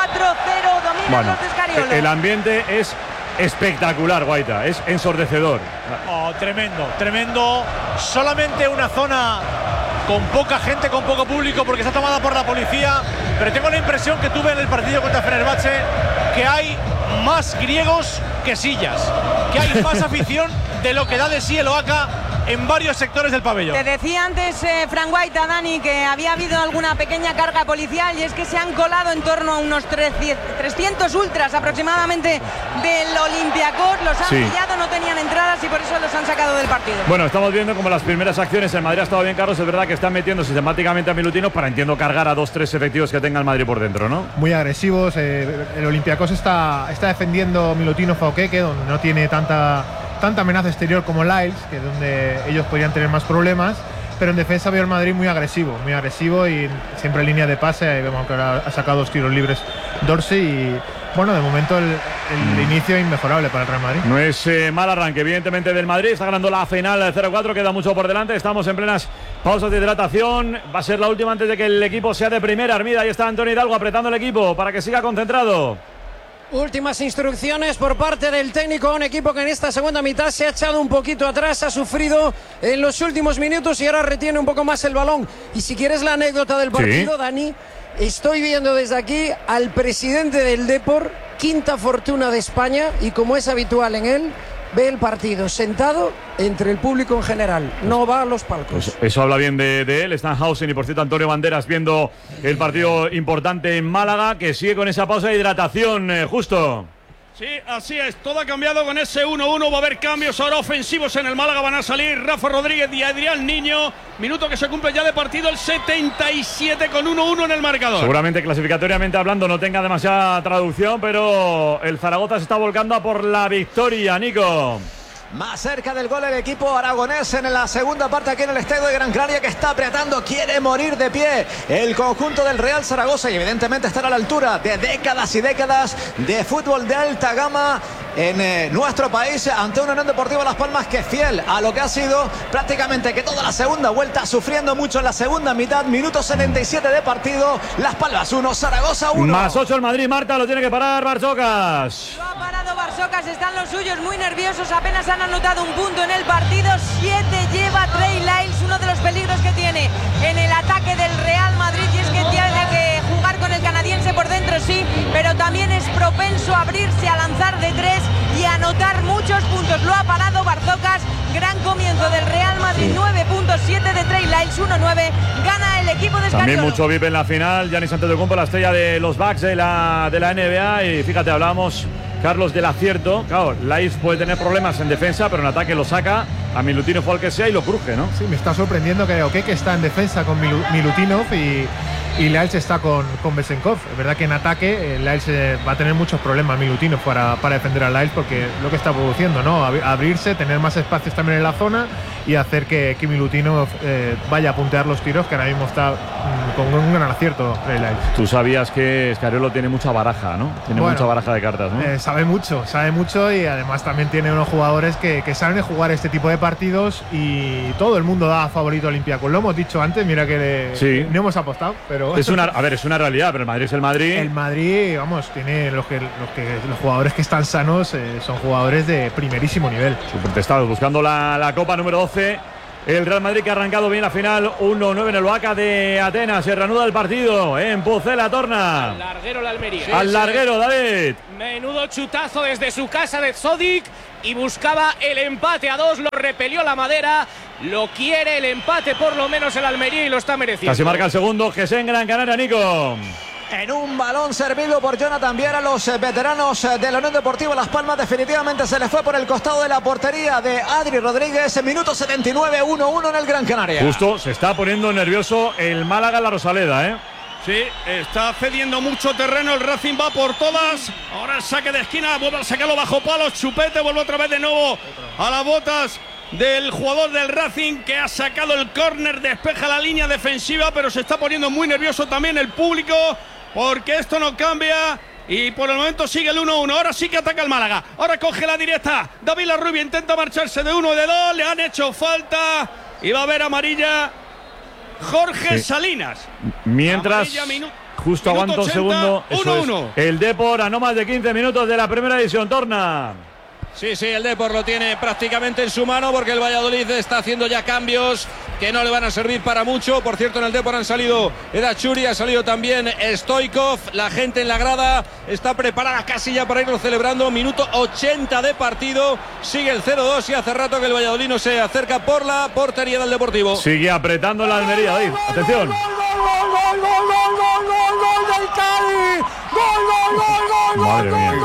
domina los de Scariolo. El ambiente es espectacular, Guaita, es ensordecedor. Oh, tremendo, tremendo. Solamente una zona con poca gente, con poco público, porque está tomada por la policía, pero tengo la impresión que tuve en el partido contra Fenerbahce que hay más griegos que sillas, que hay más afición de lo que da de sí el Oaca en varios sectores del pabellón. Te decía antes, Fran Guaita, Dani, que había habido alguna pequeña carga policial, y es que se han colado en torno a unos 300 ultras aproximadamente del Olympiacos, los han pillado, no tenían entradas y por eso los han sacado del partido. Bueno, estamos viendo como las primeras acciones en Madrid ha estado bien, Carlos, es verdad que están metiendo sistemáticamente a Milutinos para, entiendo, cargar a 2-3 efectivos que tenga el Madrid por dentro, ¿no? Muy agresivos, el Olympiacos está defendiendo Milutino Fauqueque, donde no tiene tanta amenaza exterior como Lyles, que es donde ellos podrían tener más problemas, pero en defensa veo el Madrid muy agresivo y siempre en línea de pase. Ahí vemos que ahora ha sacado 2 tiros libres Dorsey y bueno, de momento el inicio es inmejorable para el Real Madrid. No es mal arranque, evidentemente, del Madrid. Está ganando la final 0-4, queda mucho por delante. Estamos en plenas pausas de hidratación. Va a ser la última antes de que el equipo sea de primera. Armida, ahí está Antonio Hidalgo apretando el equipo para que siga concentrado. Últimas instrucciones por parte del técnico, un equipo que en esta segunda mitad se ha echado un poquito atrás, ha sufrido en los últimos minutos y ahora retiene un poco más el balón. Y si quieres la anécdota del partido, Dani, estoy viendo desde aquí al presidente del Depor, quinta fortuna de España, y como es habitual en él, ve el partido sentado entre el público en general, no va a los palcos. Eso habla bien de él. Stanhausen y, por cierto, Antonio Banderas viendo el partido importante en Málaga, que sigue con esa pausa de hidratación, justo. Sí, así es, todo ha cambiado con ese 1-1, va a haber cambios ahora ofensivos en el Málaga, van a salir Rafa Rodríguez y Adrián Niño, minuto que se cumple ya de partido, el 77 con 1-1 en el marcador. Seguramente clasificatoriamente hablando no tenga demasiada traducción, pero el Zaragoza se está volcando a por la victoria, Nico. Más cerca del gol el equipo aragonés en la segunda parte aquí en el estadio de Gran Canaria, que está apretando, quiere morir de pie el conjunto del Real Zaragoza y evidentemente estar a la altura de décadas y décadas de fútbol de alta gama en nuestro país, ante una Unión Deportiva Las Palmas que, fiel a lo que ha sido prácticamente que toda la segunda vuelta, sufriendo mucho en la segunda mitad, minuto 77 de partido, Las Palmas 1, Zaragoza 1. Más 8 el Madrid, Marta, lo tiene que parar Barsocas. Lo ha parado Barsocas, están los suyos muy nerviosos, apenas han anotado un punto en el partido, 7 lleva Trey Lyles, uno de los peligros que tiene en el ataque del Real Madrid, y es que tiene que jugar con el canadiense por dentro, sí, pero también es propenso a abrirse, a lanzar de 3 y a anotar muchos puntos. Lo ha parado Barsocas, gran comienzo del Real Madrid, 9 puntos, 7 de Trey Lyles, 1-9, gana el equipo de Scariolo. También mucho VIP en la final, Giannis Antetokounmpo, la estrella de los Bucks de la NBA, y fíjate, hablábamos, Carlos, del acierto. Claro, Lyles puede tener problemas en defensa, pero en ataque lo saca a Milutinov o al que sea y lo cruje, ¿no? Sí, me está sorprendiendo que Okeke está en defensa con Milutinov y Lyles está con Besenkov. Es verdad que en ataque Lyles va a tener muchos problemas, Milutinov, para defender a Lyles, porque lo que está produciendo, ¿no? Abrirse, tener más espacios también en la zona y hacer que Kimi Lutinov vaya a puntear los tiros, que ahora mismo está con un gran acierto. Tú sabías que Scariolo tiene mucha baraja, ¿no? Tiene mucha baraja de cartas, ¿no? Sabe mucho y además también tiene unos jugadores que saben jugar este tipo de partidos, y todo el mundo da favorito a Olympiacos. Lo hemos dicho antes, mira que no hemos apostado, pero es una realidad, pero el Madrid es el Madrid. El Madrid, vamos, tiene los jugadores que están sanos, son jugadores de primerísimo nivel. Súper testados, buscando la Copa número 12. El Real Madrid, que ha arrancado bien la final 1-9 en el Oaca de Atenas. Se reanuda el partido en Pucela Torna. Al larguero la Almería. Al larguero, David. Menudo chutazo desde su casa de Zodic, y buscaba el empate a 2. Lo repelió la madera. Lo quiere el empate, por lo menos el Almería, y lo está mereciendo. Casi marca el segundo. Gesen Gran Canaria, Nico. En un balón servido por Jonathan Viera, los veteranos de la Unión Deportiva Las Palmas definitivamente se les fue por el costado de la portería de Adri Rodríguez. Minuto 79, 1-1 en el Gran Canaria. Justo se está poniendo nervioso el Málaga en la Rosaleda, ¿eh? Sí, está cediendo mucho terreno, el Racing va por todas. Ahora el saque de esquina, vuelve a sacarlo bajo palos, Chupete, vuelve otra vez de nuevo a las botas del jugador del Racing, que ha sacado el córner, despeja la línea defensiva, pero se está poniendo muy nervioso también el público, porque esto no cambia. Y por el momento sigue el 1-1. Ahora sí que ataca el Málaga. Ahora coge la directa. David Larrubia intenta marcharse de 1 y de 2. Le han hecho falta. Y va a haber amarilla Jorge Salinas. Mientras, justo aguanta un segundo. 1-1. El Depor a no más de 15 minutos de la primera edición. Torna. Sí, el Depor lo tiene prácticamente en su mano, porque el Valladolid está haciendo ya cambios que no le van a servir para mucho. Por cierto, en el Depor han salido Eda Churi, ha salido también Stoikov. La gente en la grada está preparada casi ya para irlo celebrando. Minuto 80 de partido. Sigue el 0-2 y hace rato que el Valladolid no se acerca por la portería del Deportivo. Sigue apretando la Almería, David. Atención. ¡Gol del Cádiz! ¡Gol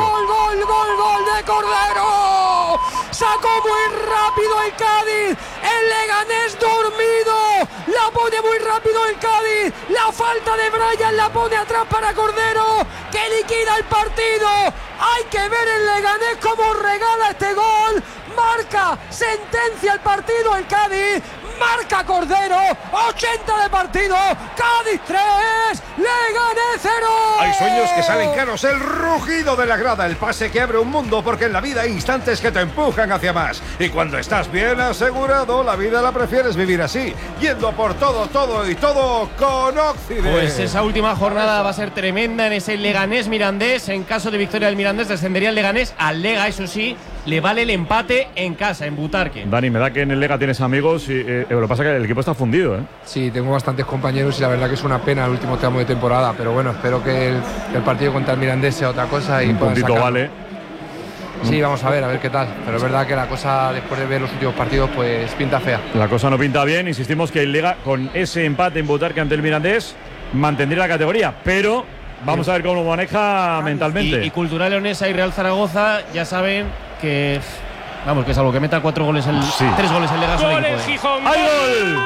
de Cordero! Sacó muy rápido el Cádiz. El Leganés dormido. La pone muy rápido el Cádiz. La falta de Brian la pone atrás para Cordero, que liquida el partido. Hay que ver el Leganés cómo regala este gol. Marca, sentencia el partido el Cádiz. Marca Cordero, 80 de partido, Cádiz 3, Leganés 0. Hay sueños que salen caros, el rugido de la grada, el pase que abre un mundo, porque en la vida hay instantes que te empujan hacia más. Y cuando estás bien asegurado, la vida la prefieres vivir así, yendo por todo y todo con Occident. Pues esa última jornada va a ser tremenda en ese Leganés Mirandés. En caso de victoria del Mirandés, descendería el Leganés al Lega, eso sí. Le vale el empate en casa, en Butarque. Dani, me da que en el Lega tienes amigos, y lo que pasa es que el equipo está fundido, ¿eh? Sí, tengo bastantes compañeros y la verdad que es una pena el último tramo de temporada, pero bueno, espero que el partido contra el Mirandés sea otra cosa y un puntito vale. Sí, vamos a ver qué tal, pero es verdad que la cosa, después de ver los últimos partidos, pues pinta fea. La cosa no pinta bien. Insistimos que el Lega, con ese empate en Butarque ante el Mirandés, mantendría la categoría, pero vamos a ver cómo lo maneja mentalmente. Y Cultural Leonesa y Real Zaragoza ya saben que, vamos, que es algo que meta 4 goles, 3 goles el Lega. ¡Gol en Gijón! ¡Hay gol!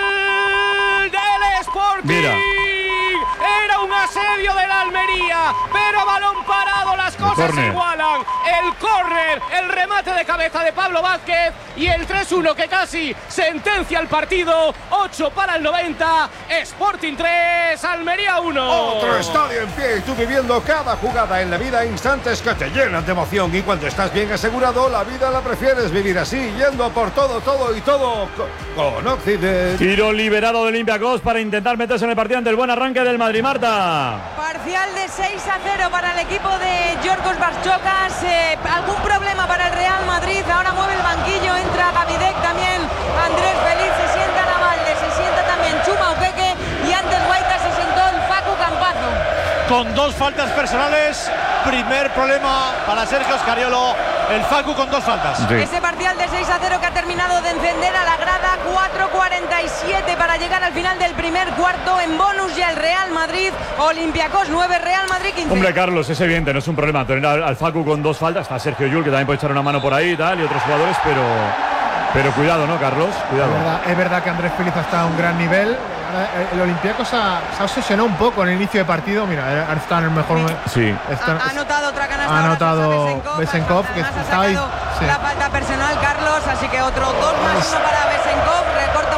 ¡Del Sporting! Mira. Era un asedio de la Almería, pero a balón parado las cosas se igualan. El córner, el remate de cabeza de Pablo Vázquez y el 3-1 que casi sentencia el partido. 8 para el 90, Sporting 3, Almería 1. Otro estadio en pie y tú viviendo cada jugada. En la vida hay instantes que te llenan de emoción, y cuando estás bien asegurado, la vida la prefieres vivir así, yendo por todo y todo con Occident. Tiro liberado de Olympiacos para intentar meterse en el partido ante el buen arranque del Madrid. Marta. Parcial de 6-0 para el equipo de Yorgos Barchocas. Algún problema para el Real Madrid. Ahora mueve el banquillo, entra Gavidec también. Andrés Feliz, se sienta Navalde, se sienta también Chuma Uqueque, y antes Guaita se sentó el Facu Campazo. Con 2 faltas personales, primer problema para Sergio Scariolo. El Facu con 2 faltas. Sí. Ese parcial de 6-0 que ha terminado de encender a la grada. 4:47 para llegar al final del primer cuarto. En bonus ya el Real Madrid. Olympiacos 9, Real Madrid 15. Hombre, Carlos, es evidente, no es un problema tener al Facu con 2 faltas. Está Sergio Llull, que también puede echar una mano por ahí y tal, y otros jugadores, pero cuidado, ¿no, Carlos? Cuidado. Es verdad que Andrés Feliz está a un gran nivel. El Olympiacos se ha obsesionado un poco en el inicio de partido. Mira, está en el mejor. Sí. Ha anotado otra canasta. Ha anotado Besenkov, que está ahí. Sí. La falta personal, Carlos, así que otro 2+1 para Besenkov.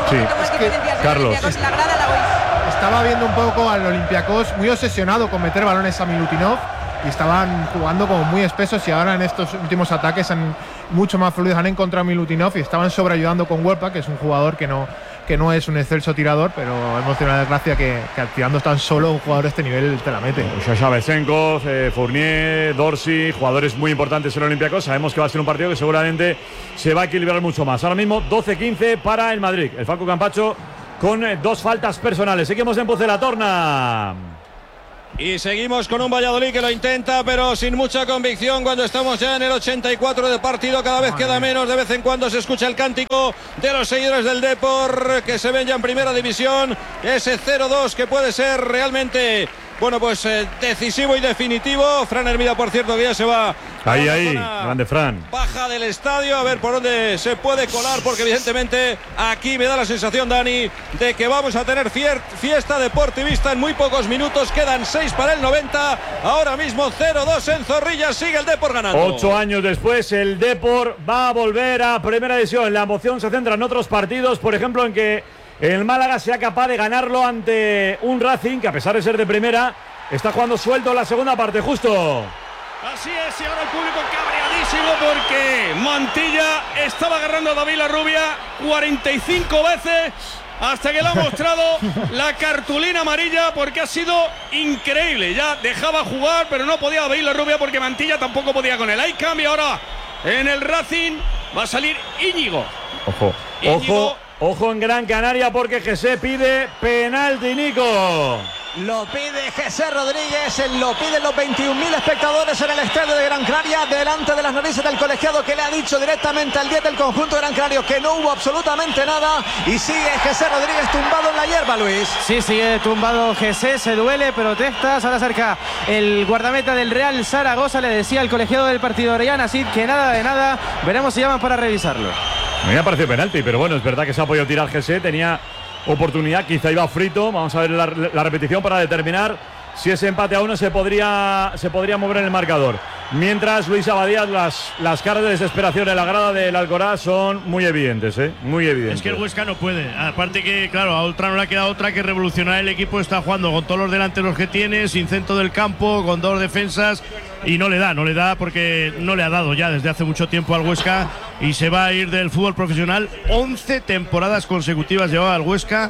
Sí. Carlos. Estaba viendo un poco al Olympiacos muy obsesionado con meter balones a Milutinov y estaban jugando como muy espesos, y ahora en estos últimos ataques mucho más fluidos han encontrado a Milutinov y estaban sobreayudando con Wolpa, que es un jugador que no es un excelso tirador, pero hemos tenido la desgracia que tirando tan solo un jugador de este nivel te la mete. Sasha Besenkov, Fournier, Dorsey, jugadores muy importantes en el Olympiacos. Sabemos que va a ser un partido que seguramente se va a equilibrar mucho más. Ahora mismo 12-15 para el Madrid. El Falco Campacho con 2 faltas personales. Seguimos en Pucela-Torna. Y seguimos con un Valladolid que lo intenta, pero sin mucha convicción, cuando estamos ya en el 84 de partido. Cada vez queda menos, de vez en cuando se escucha el cántico de los seguidores del Depor, que se ven ya en primera división. Ese 0-2 que puede ser realmente, bueno, pues decisivo y definitivo. Fran Hermida, por cierto, que ya se va. Ahí, grande Fran. Baja del estadio, a ver por dónde se puede colar, porque evidentemente aquí me da la sensación, Dani, de que vamos a tener fiesta deportivista en muy pocos minutos. Quedan 6 para el 90. Ahora mismo 0-2 en Zorrilla, sigue el Depor ganando. 8 años después, el Depor va a volver a primera división. La emoción se centra en otros partidos, por ejemplo, en que el Málaga sea capaz de ganarlo ante un Racing que, a pesar de ser de primera, está jugando suelto en la segunda parte, justo. Así es, y ahora el público cabreadísimo porque Mantilla estaba agarrando a David Larrubia 45 veces hasta que le ha mostrado la cartulina amarilla, porque ha sido increíble. Ya dejaba jugar, pero no podía David Larrubia porque Mantilla tampoco podía con él. Hay cambio ahora en el Racing, va a salir Íñigo. Ojo en Gran Canaria, porque José pide penalti, Nico. Lo pide José Rodríguez, lo piden los 21.000 espectadores en el estadio de Gran Canaria, delante de las narices del colegiado, que le ha dicho directamente al 10 del conjunto de Gran Canaria que no hubo absolutamente nada, y sigue José Rodríguez tumbado en la hierba, Luis. Sí, sigue tumbado José, se duele, protesta, se acerca el guardameta del Real Zaragoza, le decía al colegiado del partido Orellana Cid que nada de nada, veremos si llaman para revisarlo. Me ha parecido penalti, pero bueno, es verdad que se ha podido tirar José, tenía oportunidad, quizá iba frito. Vamos a ver la repetición para determinar si ese empate a 1 se podría mover en el marcador. Mientras, Luis Abadías, las caras de desesperación en la grada del Alcoraz son muy evidentes, muy evidentes. Es que el Huesca no puede. Aparte que, claro, a Ultra no le ha quedado otra que revolucionar el equipo. Está jugando con todos los delanteros que tiene, sin centro del campo, con 2 defensas. Y no le da porque no le ha dado ya desde hace mucho tiempo al Huesca. Y se va a ir del fútbol profesional. 11 temporadas consecutivas llevaba el Huesca.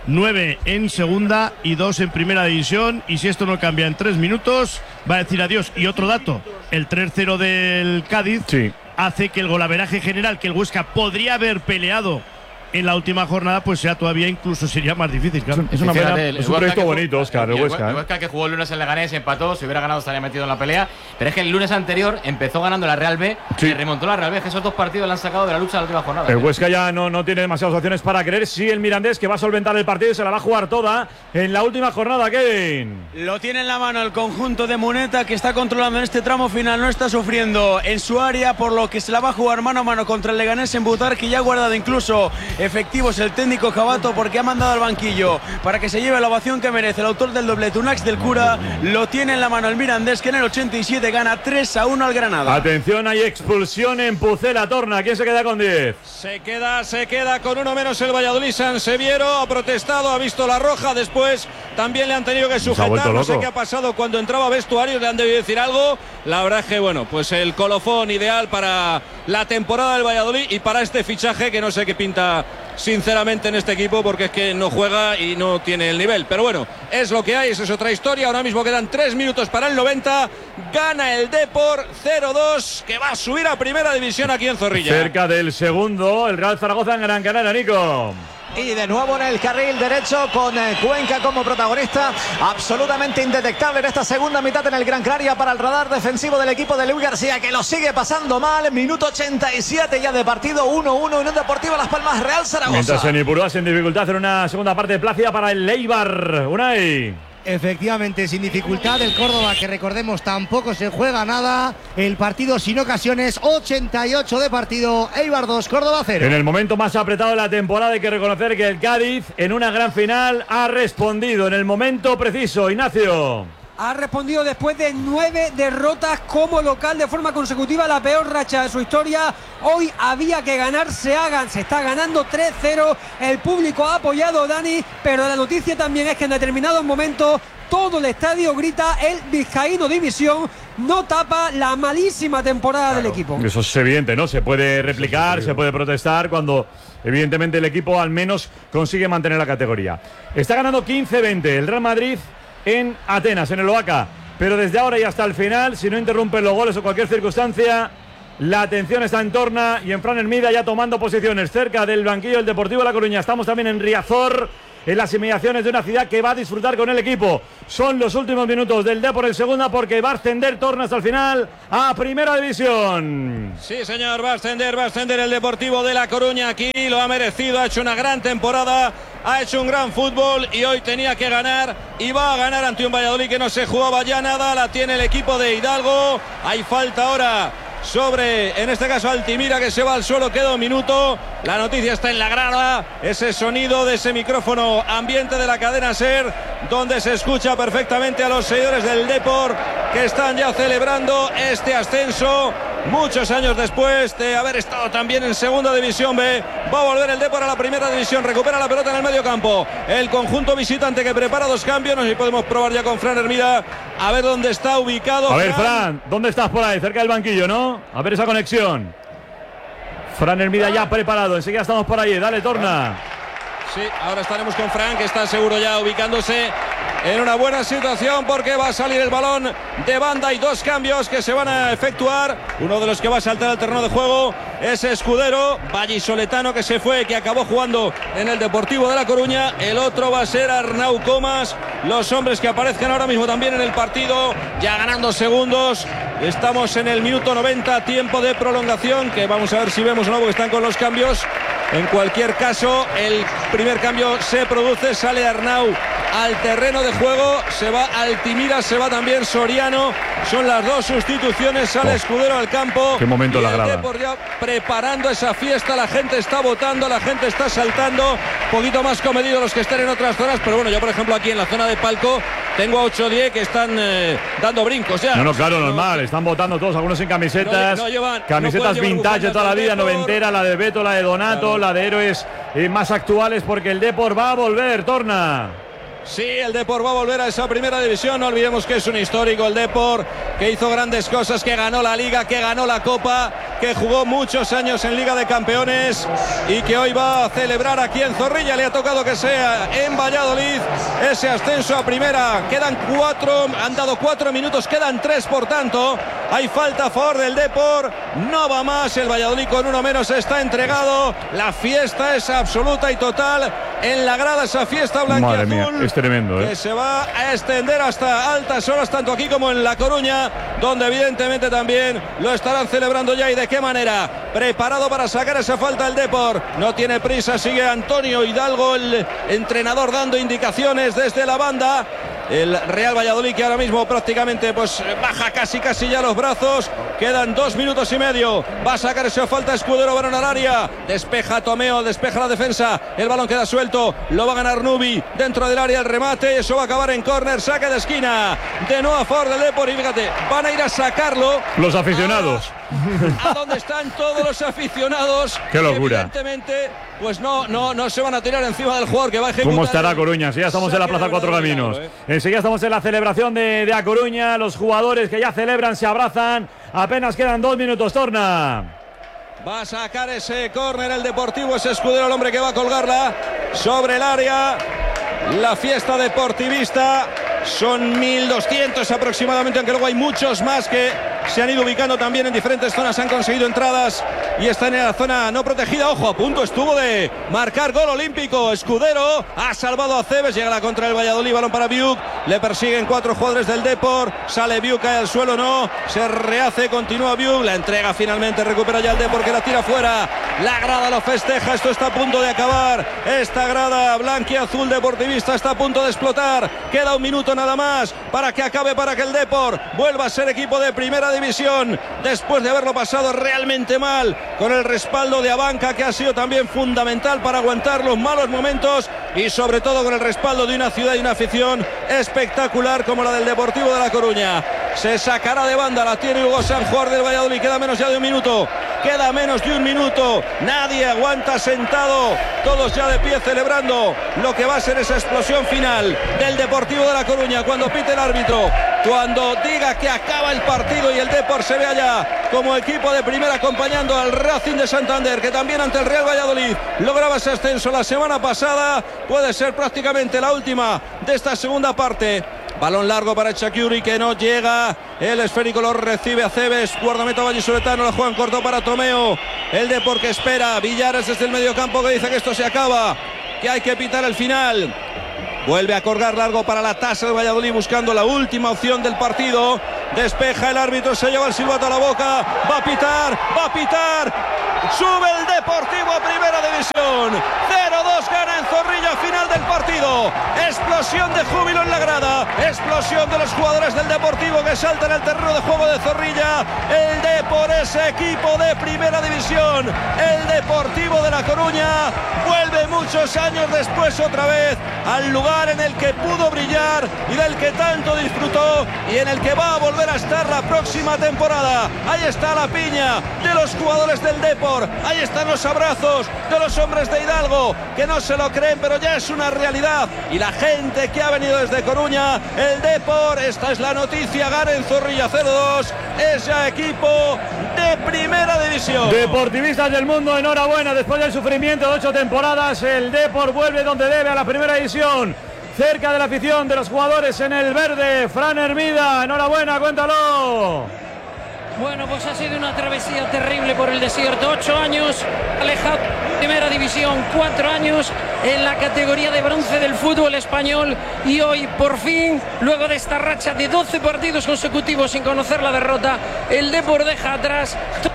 9 en segunda y 2 en primera división, y si esto no cambia en 3 minutos va a decir adiós. Y otro dato, el 3-0 del Cádiz hace que el golaveraje general que el Huesca podría haber peleado en la última jornada, pues sea todavía incluso sería más difícil. Claro. Es un proyecto bonito, Oscar, el Huesca. El Huesca que jugó el lunes en Leganés, empató, si hubiera ganado estaría metido en la pelea, pero es que el lunes anterior empezó ganando la Real B y remontó la Real B, que esos 2 partidos le han sacado de la lucha de la última jornada. El Huesca ya no tiene demasiadas opciones para creer. Sí, el Mirandés, que va a solventar el partido y se la va a jugar toda en la última jornada, Kevin. Lo tiene en la mano el conjunto de Muneta, que está controlando en este tramo final, no está sufriendo en su área, por lo que se la va a jugar mano a mano contra el Leganés en Butar, que ya ha guardado incluso efectivos el técnico Jabato, porque ha mandado al banquillo para que se lleve la ovación que merece el autor del doblete, Unax del Cura. Lo tiene en la mano el Mirandés, que en el 87 gana 3-1 al Granada. Atención, hay expulsión en Pucela-Torna. ¿Quién se queda con 10? Se queda con 1 menos el Valladolid. Sanseviero ha protestado, ha visto la roja, después también le han tenido que sujetar. No sé qué ha pasado cuando entraba a vestuario, le han debido decir algo. La verdad es que, bueno, pues el colofón ideal para la temporada del Valladolid y para este fichaje, que no sé qué pinta sinceramente en este equipo, porque es que no juega y no tiene el nivel, pero bueno, es lo que hay, esa es otra historia. Ahora mismo quedan 3 minutos para el 90, gana el Depor 0-2, que va a subir a primera división aquí en Zorrilla. Cerca del segundo, el Real Zaragoza en Gran Canaria, Nico. Y de nuevo en el carril derecho con Cuenca como protagonista, absolutamente indetectable en esta segunda mitad en el Gran Canaria para el radar defensivo del equipo de Luis García, que lo sigue pasando mal. Minuto 87 ya de partido, 1-1 Unión Deportiva Las Palmas, Real Zaragoza. Mientras en Ipurúa en dificultad en una segunda parte plácida para el Eibar. Unai. Efectivamente, sin dificultad el Córdoba, que recordemos tampoco se juega nada. El partido sin ocasiones, 88 de partido, Eibar 2, Córdoba 0. En el momento más apretado de la temporada hay que reconocer que el Cádiz en una gran final ha respondido en el momento preciso. Ignacio. ha respondido después de 9 derrotas como local de forma consecutiva, la peor racha de su historia. Hoy había que ganar, se está ganando 3-0. El público ha apoyado a Dani, pero la noticia también es que en determinados momentos todo el estadio grita el Vizcaíno División. No tapa la malísima temporada del equipo. Eso es evidente, ¿no? Se puede replicar, se puede protestar cuando evidentemente el equipo al menos consigue mantener la categoría. Está ganando 15-20 el Real Madrid en Atenas, en el Oaca. Pero desde ahora y hasta el final, si no interrumpen los goles o cualquier circunstancia, la atención está en Torna y en Fran Hermida ya tomando posiciones cerca del banquillo del Deportivo de La Coruña. Estamos también en Riazor, en las inmediaciones de una ciudad que va a disfrutar con el equipo. Son los últimos minutos del Depor en segunda, porque va a ascender Torna hasta el final a Primera División. Sí, señor, va a ascender el Deportivo de La Coruña aquí, lo ha merecido, ha hecho una gran temporada, ha hecho un gran fútbol y hoy tenía que ganar y va a ganar ante un Valladolid que no se jugaba ya nada. La tiene el equipo de Hidalgo, hay falta ahora sobre, en este caso, Altimira, que se va al suelo, queda un minuto. La noticia está en la grada, ese sonido de ese micrófono ambiente de la cadena SER, donde se escucha perfectamente a los seguidores del Depor, que están ya celebrando este ascenso muchos años después de haber estado también en Segunda División B. Va a volver el Depor a la Primera División, recupera la pelota en el medio campo el conjunto visitante, que prepara dos cambios. No sé si podemos probar ya con Fran Hermida a ver dónde está ubicado. A ver, Fran, ¿dónde estás por ahí? Cerca del banquillo, ¿no? A ver esa conexión. Fran Hermida ya preparado, enseguida estamos por ahí. Dale, Torna. Sí, ahora estaremos con Fran, que está seguro ya ubicándose en una buena situación, porque va a salir el balón de banda y dos cambios que se van a efectuar. Uno de los que va a saltar al terreno de juego es Escudero, vallisoletano, que se fue, que acabó jugando en el Deportivo de La Coruña. El otro va a ser Arnau Comas. Los hombres que aparezcan ahora mismo también en el partido, ya ganando segundos. Estamos en el minuto 90, tiempo de prolongación, que vamos a ver si vemos o no, porque están con los cambios. En cualquier caso, el primer cambio se produce, sale Arnau al terreno de juego, se va Altimira, se va también Soriano. Son las dos sustituciones, sale Escudero al campo. Qué momento y la grada. El Depor ya preparando esa fiesta, la gente está votando, la gente está saltando. Un poquito más comedido los que están en otras zonas, pero bueno, yo por ejemplo aquí en la zona de palco tengo a 8 o 10 que están dando brincos ya. No, claro, normal, están votando todos, algunos en camisetas, camisetas vintage de toda la vida, noventera, la de Beto, la de Donato, la de héroes más actuales, porque el Depor va a volver, Torna. Sí, el Depor va a volver a esa Primera División. No olvidemos que es un histórico el Depor, que hizo grandes cosas, que ganó la Liga, que ganó la Copa, que jugó muchos años en Liga de Campeones y que hoy va a celebrar aquí en Zorrilla. Le ha tocado que sea en Valladolid ese ascenso a Primera. Quedan 4, han dado 4 minutos, quedan 3, por tanto hay falta a favor del Depor. No va más, el Valladolid con uno menos está entregado. La fiesta es absoluta y total en la grada, esa fiesta blanquiazul. Madre mía, es tremendo, que se va a extender hasta altas horas, tanto aquí como en La Coruña, donde evidentemente también lo estarán celebrando ya. ¿Y de qué manera? Preparado para sacar esa falta el Depor, no tiene prisa, sigue Antonio Hidalgo, el entrenador, dando indicaciones desde la banda. El Real Valladolid, que ahora mismo prácticamente pues baja casi ya los brazos. Quedan 2 minutos y medio. Va a sacar esa falta Escudero, balón al área. Despeja Tomeo, despeja la defensa. El balón queda suelto. Lo va a ganar Nubi dentro del área. El remate. Eso va a acabar en córner. Saque de esquina. De nuevo a favor del Depor. Y fíjate, van a ir a sacarlo. Los aficionados. ¿A dónde están todos los aficionados? Qué locura. Evidentemente, pues no se van a tirar encima del jugador que va a ejecutar. ¿Cómo estará Coruña? Si ya estamos en la Plaza Cuatro Caminos. Enseguida estamos en la celebración de A Coruña. Los jugadores que ya celebran se abrazan. Apenas quedan 2 minutos, Torna. Va a sacar ese córner el Deportivo, ese Escudero, el hombre que va a colgarla sobre el área. La fiesta deportivista. Son 1.200 aproximadamente, aunque luego hay muchos más que se han ido ubicando también en diferentes zonas, han conseguido entradas y están en la zona no protegida. Ojo, a punto estuvo de marcar gol olímpico Escudero, ha salvado a Cebes, llega la contra del Valladolid, balón para Biuk, le persiguen 4 jugadores del Depor, sale Biuk, cae al suelo, no, se rehace, continúa Biuk, la entrega finalmente, recupera ya el Depor, que la tira fuera, La grada lo festeja, esto está a punto de acabar. Esta grada blanquiazul deportivista está a punto de explotar. Queda un minuto nada más para que acabe, para que el Depor vuelva a ser equipo de primera división después de haberlo pasado realmente mal, con el respaldo de Abanca, que ha sido también fundamental para aguantar los malos momentos, y sobre todo con el respaldo de una ciudad y una afición espectacular como la del Deportivo de La Coruña. Se sacará de banda, la tiene Hugo San, jugador del Valladolid. Queda menos ya de un minuto. Queda menos de un minuto. Nadie aguanta sentado. Todos ya de pie celebrando lo que va a ser esa explosión final del Deportivo de La Coruña. Cuando pite el árbitro, cuando diga que acaba el partido y el Depor se vea ya como equipo de primera acompañando al Racing de Santander, que también ante el Real Valladolid lograba ese ascenso la semana pasada. Puede ser prácticamente la última de esta segunda parte. Balón largo para Chakiuri, que no llega. El esférico lo recibe Aceves. Guardameta vallisoletano, la juegan corto para Tomeo. El Depor que espera. Villares desde el mediocampo, que dice que esto se acaba, que hay que pitar el final. Vuelve a colgar largo para la tasa del Valladolid, buscando la última opción del partido. Despeja el árbitro, se lleva el silbato a la boca. Va a pitar, va a pitar. Sube el Deportivo a primera división. 0-2 gana en Zorrilla, final del partido. Explosión de júbilo en la grada. Explosión de los jugadores del Deportivo que saltan al terreno de juego de Zorrilla. El Depor es equipo de primera división. El Deportivo de La Coruña vuelve muchos años después otra vez al lugar en el que pudo brillar y del que tanto disfrutó, y en el que va a volver a estar la próxima temporada. Ahí está la piña de los jugadores del Depor. Ahí están los abrazos de los hombres de Hidalgo, que no se lo creen, pero ya es una realidad. Y la gente que ha venido desde Coruña, el Depor, esta es la noticia, gana en Zorrilla 0-2, es ya equipo de primera división. Deportivistas del mundo, enhorabuena. Después del sufrimiento de 8 temporadas, el Depor vuelve donde debe, a la primera división, cerca de la afición, de los jugadores en el verde. Fran Hermida, enhorabuena, cuéntalo. Bueno, pues ha sido una travesía terrible por el desierto. 8 años alejado de primera división, 4 años en la categoría de bronce del fútbol español, y hoy por fin, luego de esta racha de 12 partidos consecutivos sin conocer la derrota, el Depor deja atrás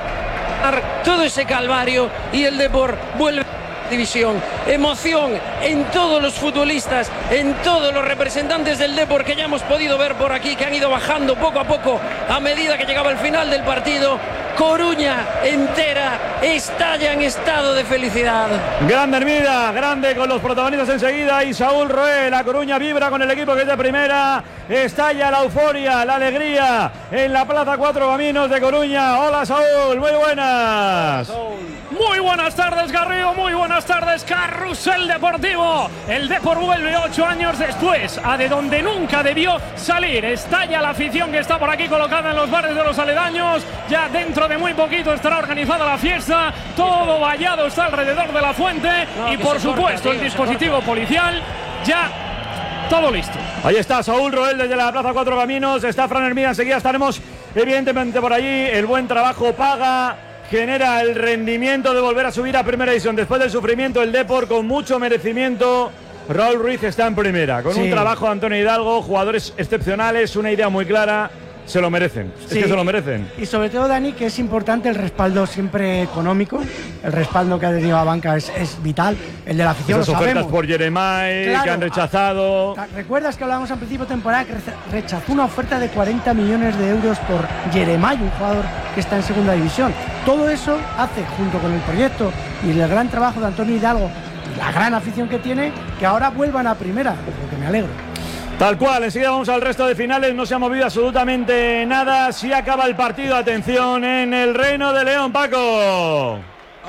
todo ese calvario y el Depor vuelve a división. Emoción en todos los futbolistas, en todos los representantes del Depor que ya hemos podido ver por aquí, que han ido bajando poco a poco a medida que llegaba el final del partido. Coruña entera estalla en estado de felicidad. Grande Hermida, grande con los protagonistas enseguida, y Saúl Roé. La Coruña vibra con el equipo que es de primera. Estalla la euforia, la alegría en la Plaza Cuatro Caminos de Coruña. Hola Saúl, muy buenas. Muy buenas tardes, Garrido, muy buenas tardes, Carrusel Deportivo. El Depor vuelve 8 años después a de donde nunca debió salir. Estalla la afición que está por aquí colocada en los bares de los aledaños. Ya dentro de muy poquito estará organizada la fiesta. Todo vallado está alrededor de la fuente, y por supuesto el dispositivo policial ya todo listo. Ahí está Saúl Roel desde la Plaza Cuatro Caminos. Está Fran Hermida, enseguida estaremos evidentemente por allí. El buen trabajo paga, genera el rendimiento de volver a subir a primera división. Después del sufrimiento, el Depor con mucho merecimiento. Raúl Ruiz está en primera, con un trabajo de Antonio Hidalgo, jugadores excepcionales, una idea muy clara. Se lo merecen, es que se lo merecen. Y sobre todo, Dani, que es importante el respaldo siempre económico. El respaldo que ha tenido la banca es vital. El de la afición, esas lo sabemos. ofertas por Jeremai, que han rechazado. ¿Recuerdas que hablábamos al principio de temporada que rechazó una oferta de 40 millones de euros por Jeremai, un jugador que está en segunda división? Todo eso hace, junto con el proyecto y el gran trabajo de Antonio Hidalgo y la gran afición que tiene, que ahora vuelvan a primera, porque me alegro. Tal cual, enseguida vamos al resto de finales. No se ha movido absolutamente nada. Si acaba el partido, atención, en el Reino de León, Paco.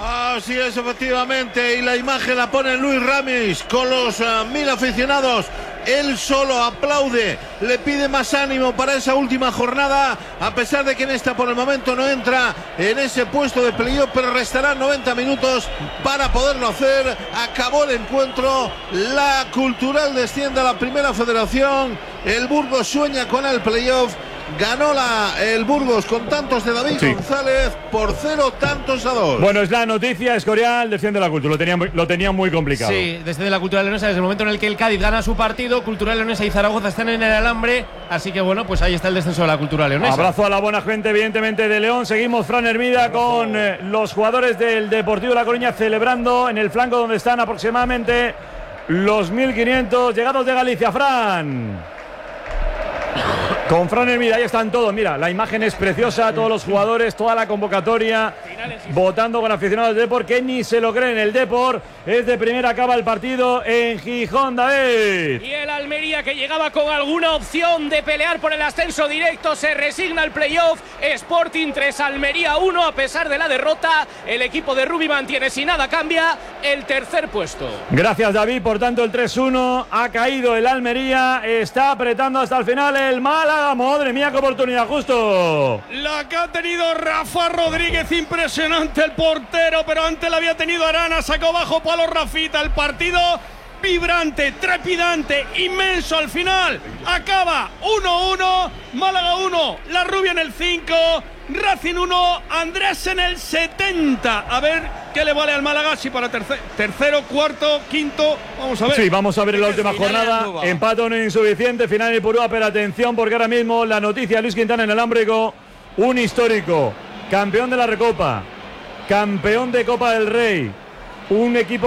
Así es, efectivamente, y la imagen la pone Luis Ramis con los 1000 aficionados. Él solo aplaude, le pide más ánimo para esa última jornada, a pesar de que en esta por el momento no entra en ese puesto de playoff, pero restarán 90 minutos para poderlo hacer. Acabó el encuentro, la Cultural desciende a la primera federación, el Burgos sueña con el playoff Ganó el Burgos con tantos de David González por 0 tantos a 2. Bueno, es la noticia. Escorial desciende la Cultura. Lo tenía muy complicado. Sí, desde la Cultural Leonesa, desde el momento en el que el Cádiz gana su partido, Cultural Leonesa y Zaragoza están en el alambre. Así que bueno, pues ahí está el descenso de la Cultural Leonesa. Abrazo a la buena gente, evidentemente, de León. Seguimos, Fran Hermida, con los jugadores del Deportivo La Coruña celebrando en el flanco donde están aproximadamente los 1.500 llegados de Galicia. Fran. Con Fran Hermida, ahí están todos. Mira, la imagen es preciosa. Todos los jugadores, toda la convocatoria, votando con aficionados del Depor, que ni se lo creen. El Depor es de primera, acaba el partido en Gijón, David. Y el Almería, que llegaba con alguna opción de pelear por el ascenso directo, se resigna al playoff. Sporting 3, Almería 1. A pesar de la derrota, el equipo de Rubi mantiene, si nada cambia, el tercer puesto. Gracias, David. Por tanto, el 3-1 ha caído el Almería. Está apretando hasta el final el Málaga. Madre mía, qué oportunidad, justo. La que ha tenido Rafa Rodríguez, impresionante el portero, pero antes la había tenido Arana, sacó bajo palo Rafita. El partido vibrante, trepidante, inmenso al final. Acaba 1-1, Málaga 1, La Rubia en el 5, Racing 1, Andrés en el 70. A ver qué le vale al Málaga, si para tercero, cuarto, quinto. Vamos a ver. Sí, vamos a ver en la última jornada. Empate no insuficiente, final en Ipurúa, pero atención, porque ahora mismo la noticia: Luis Quintana en el Alámbrico, un histórico, campeón de la Recopa, campeón de Copa del Rey, un equipo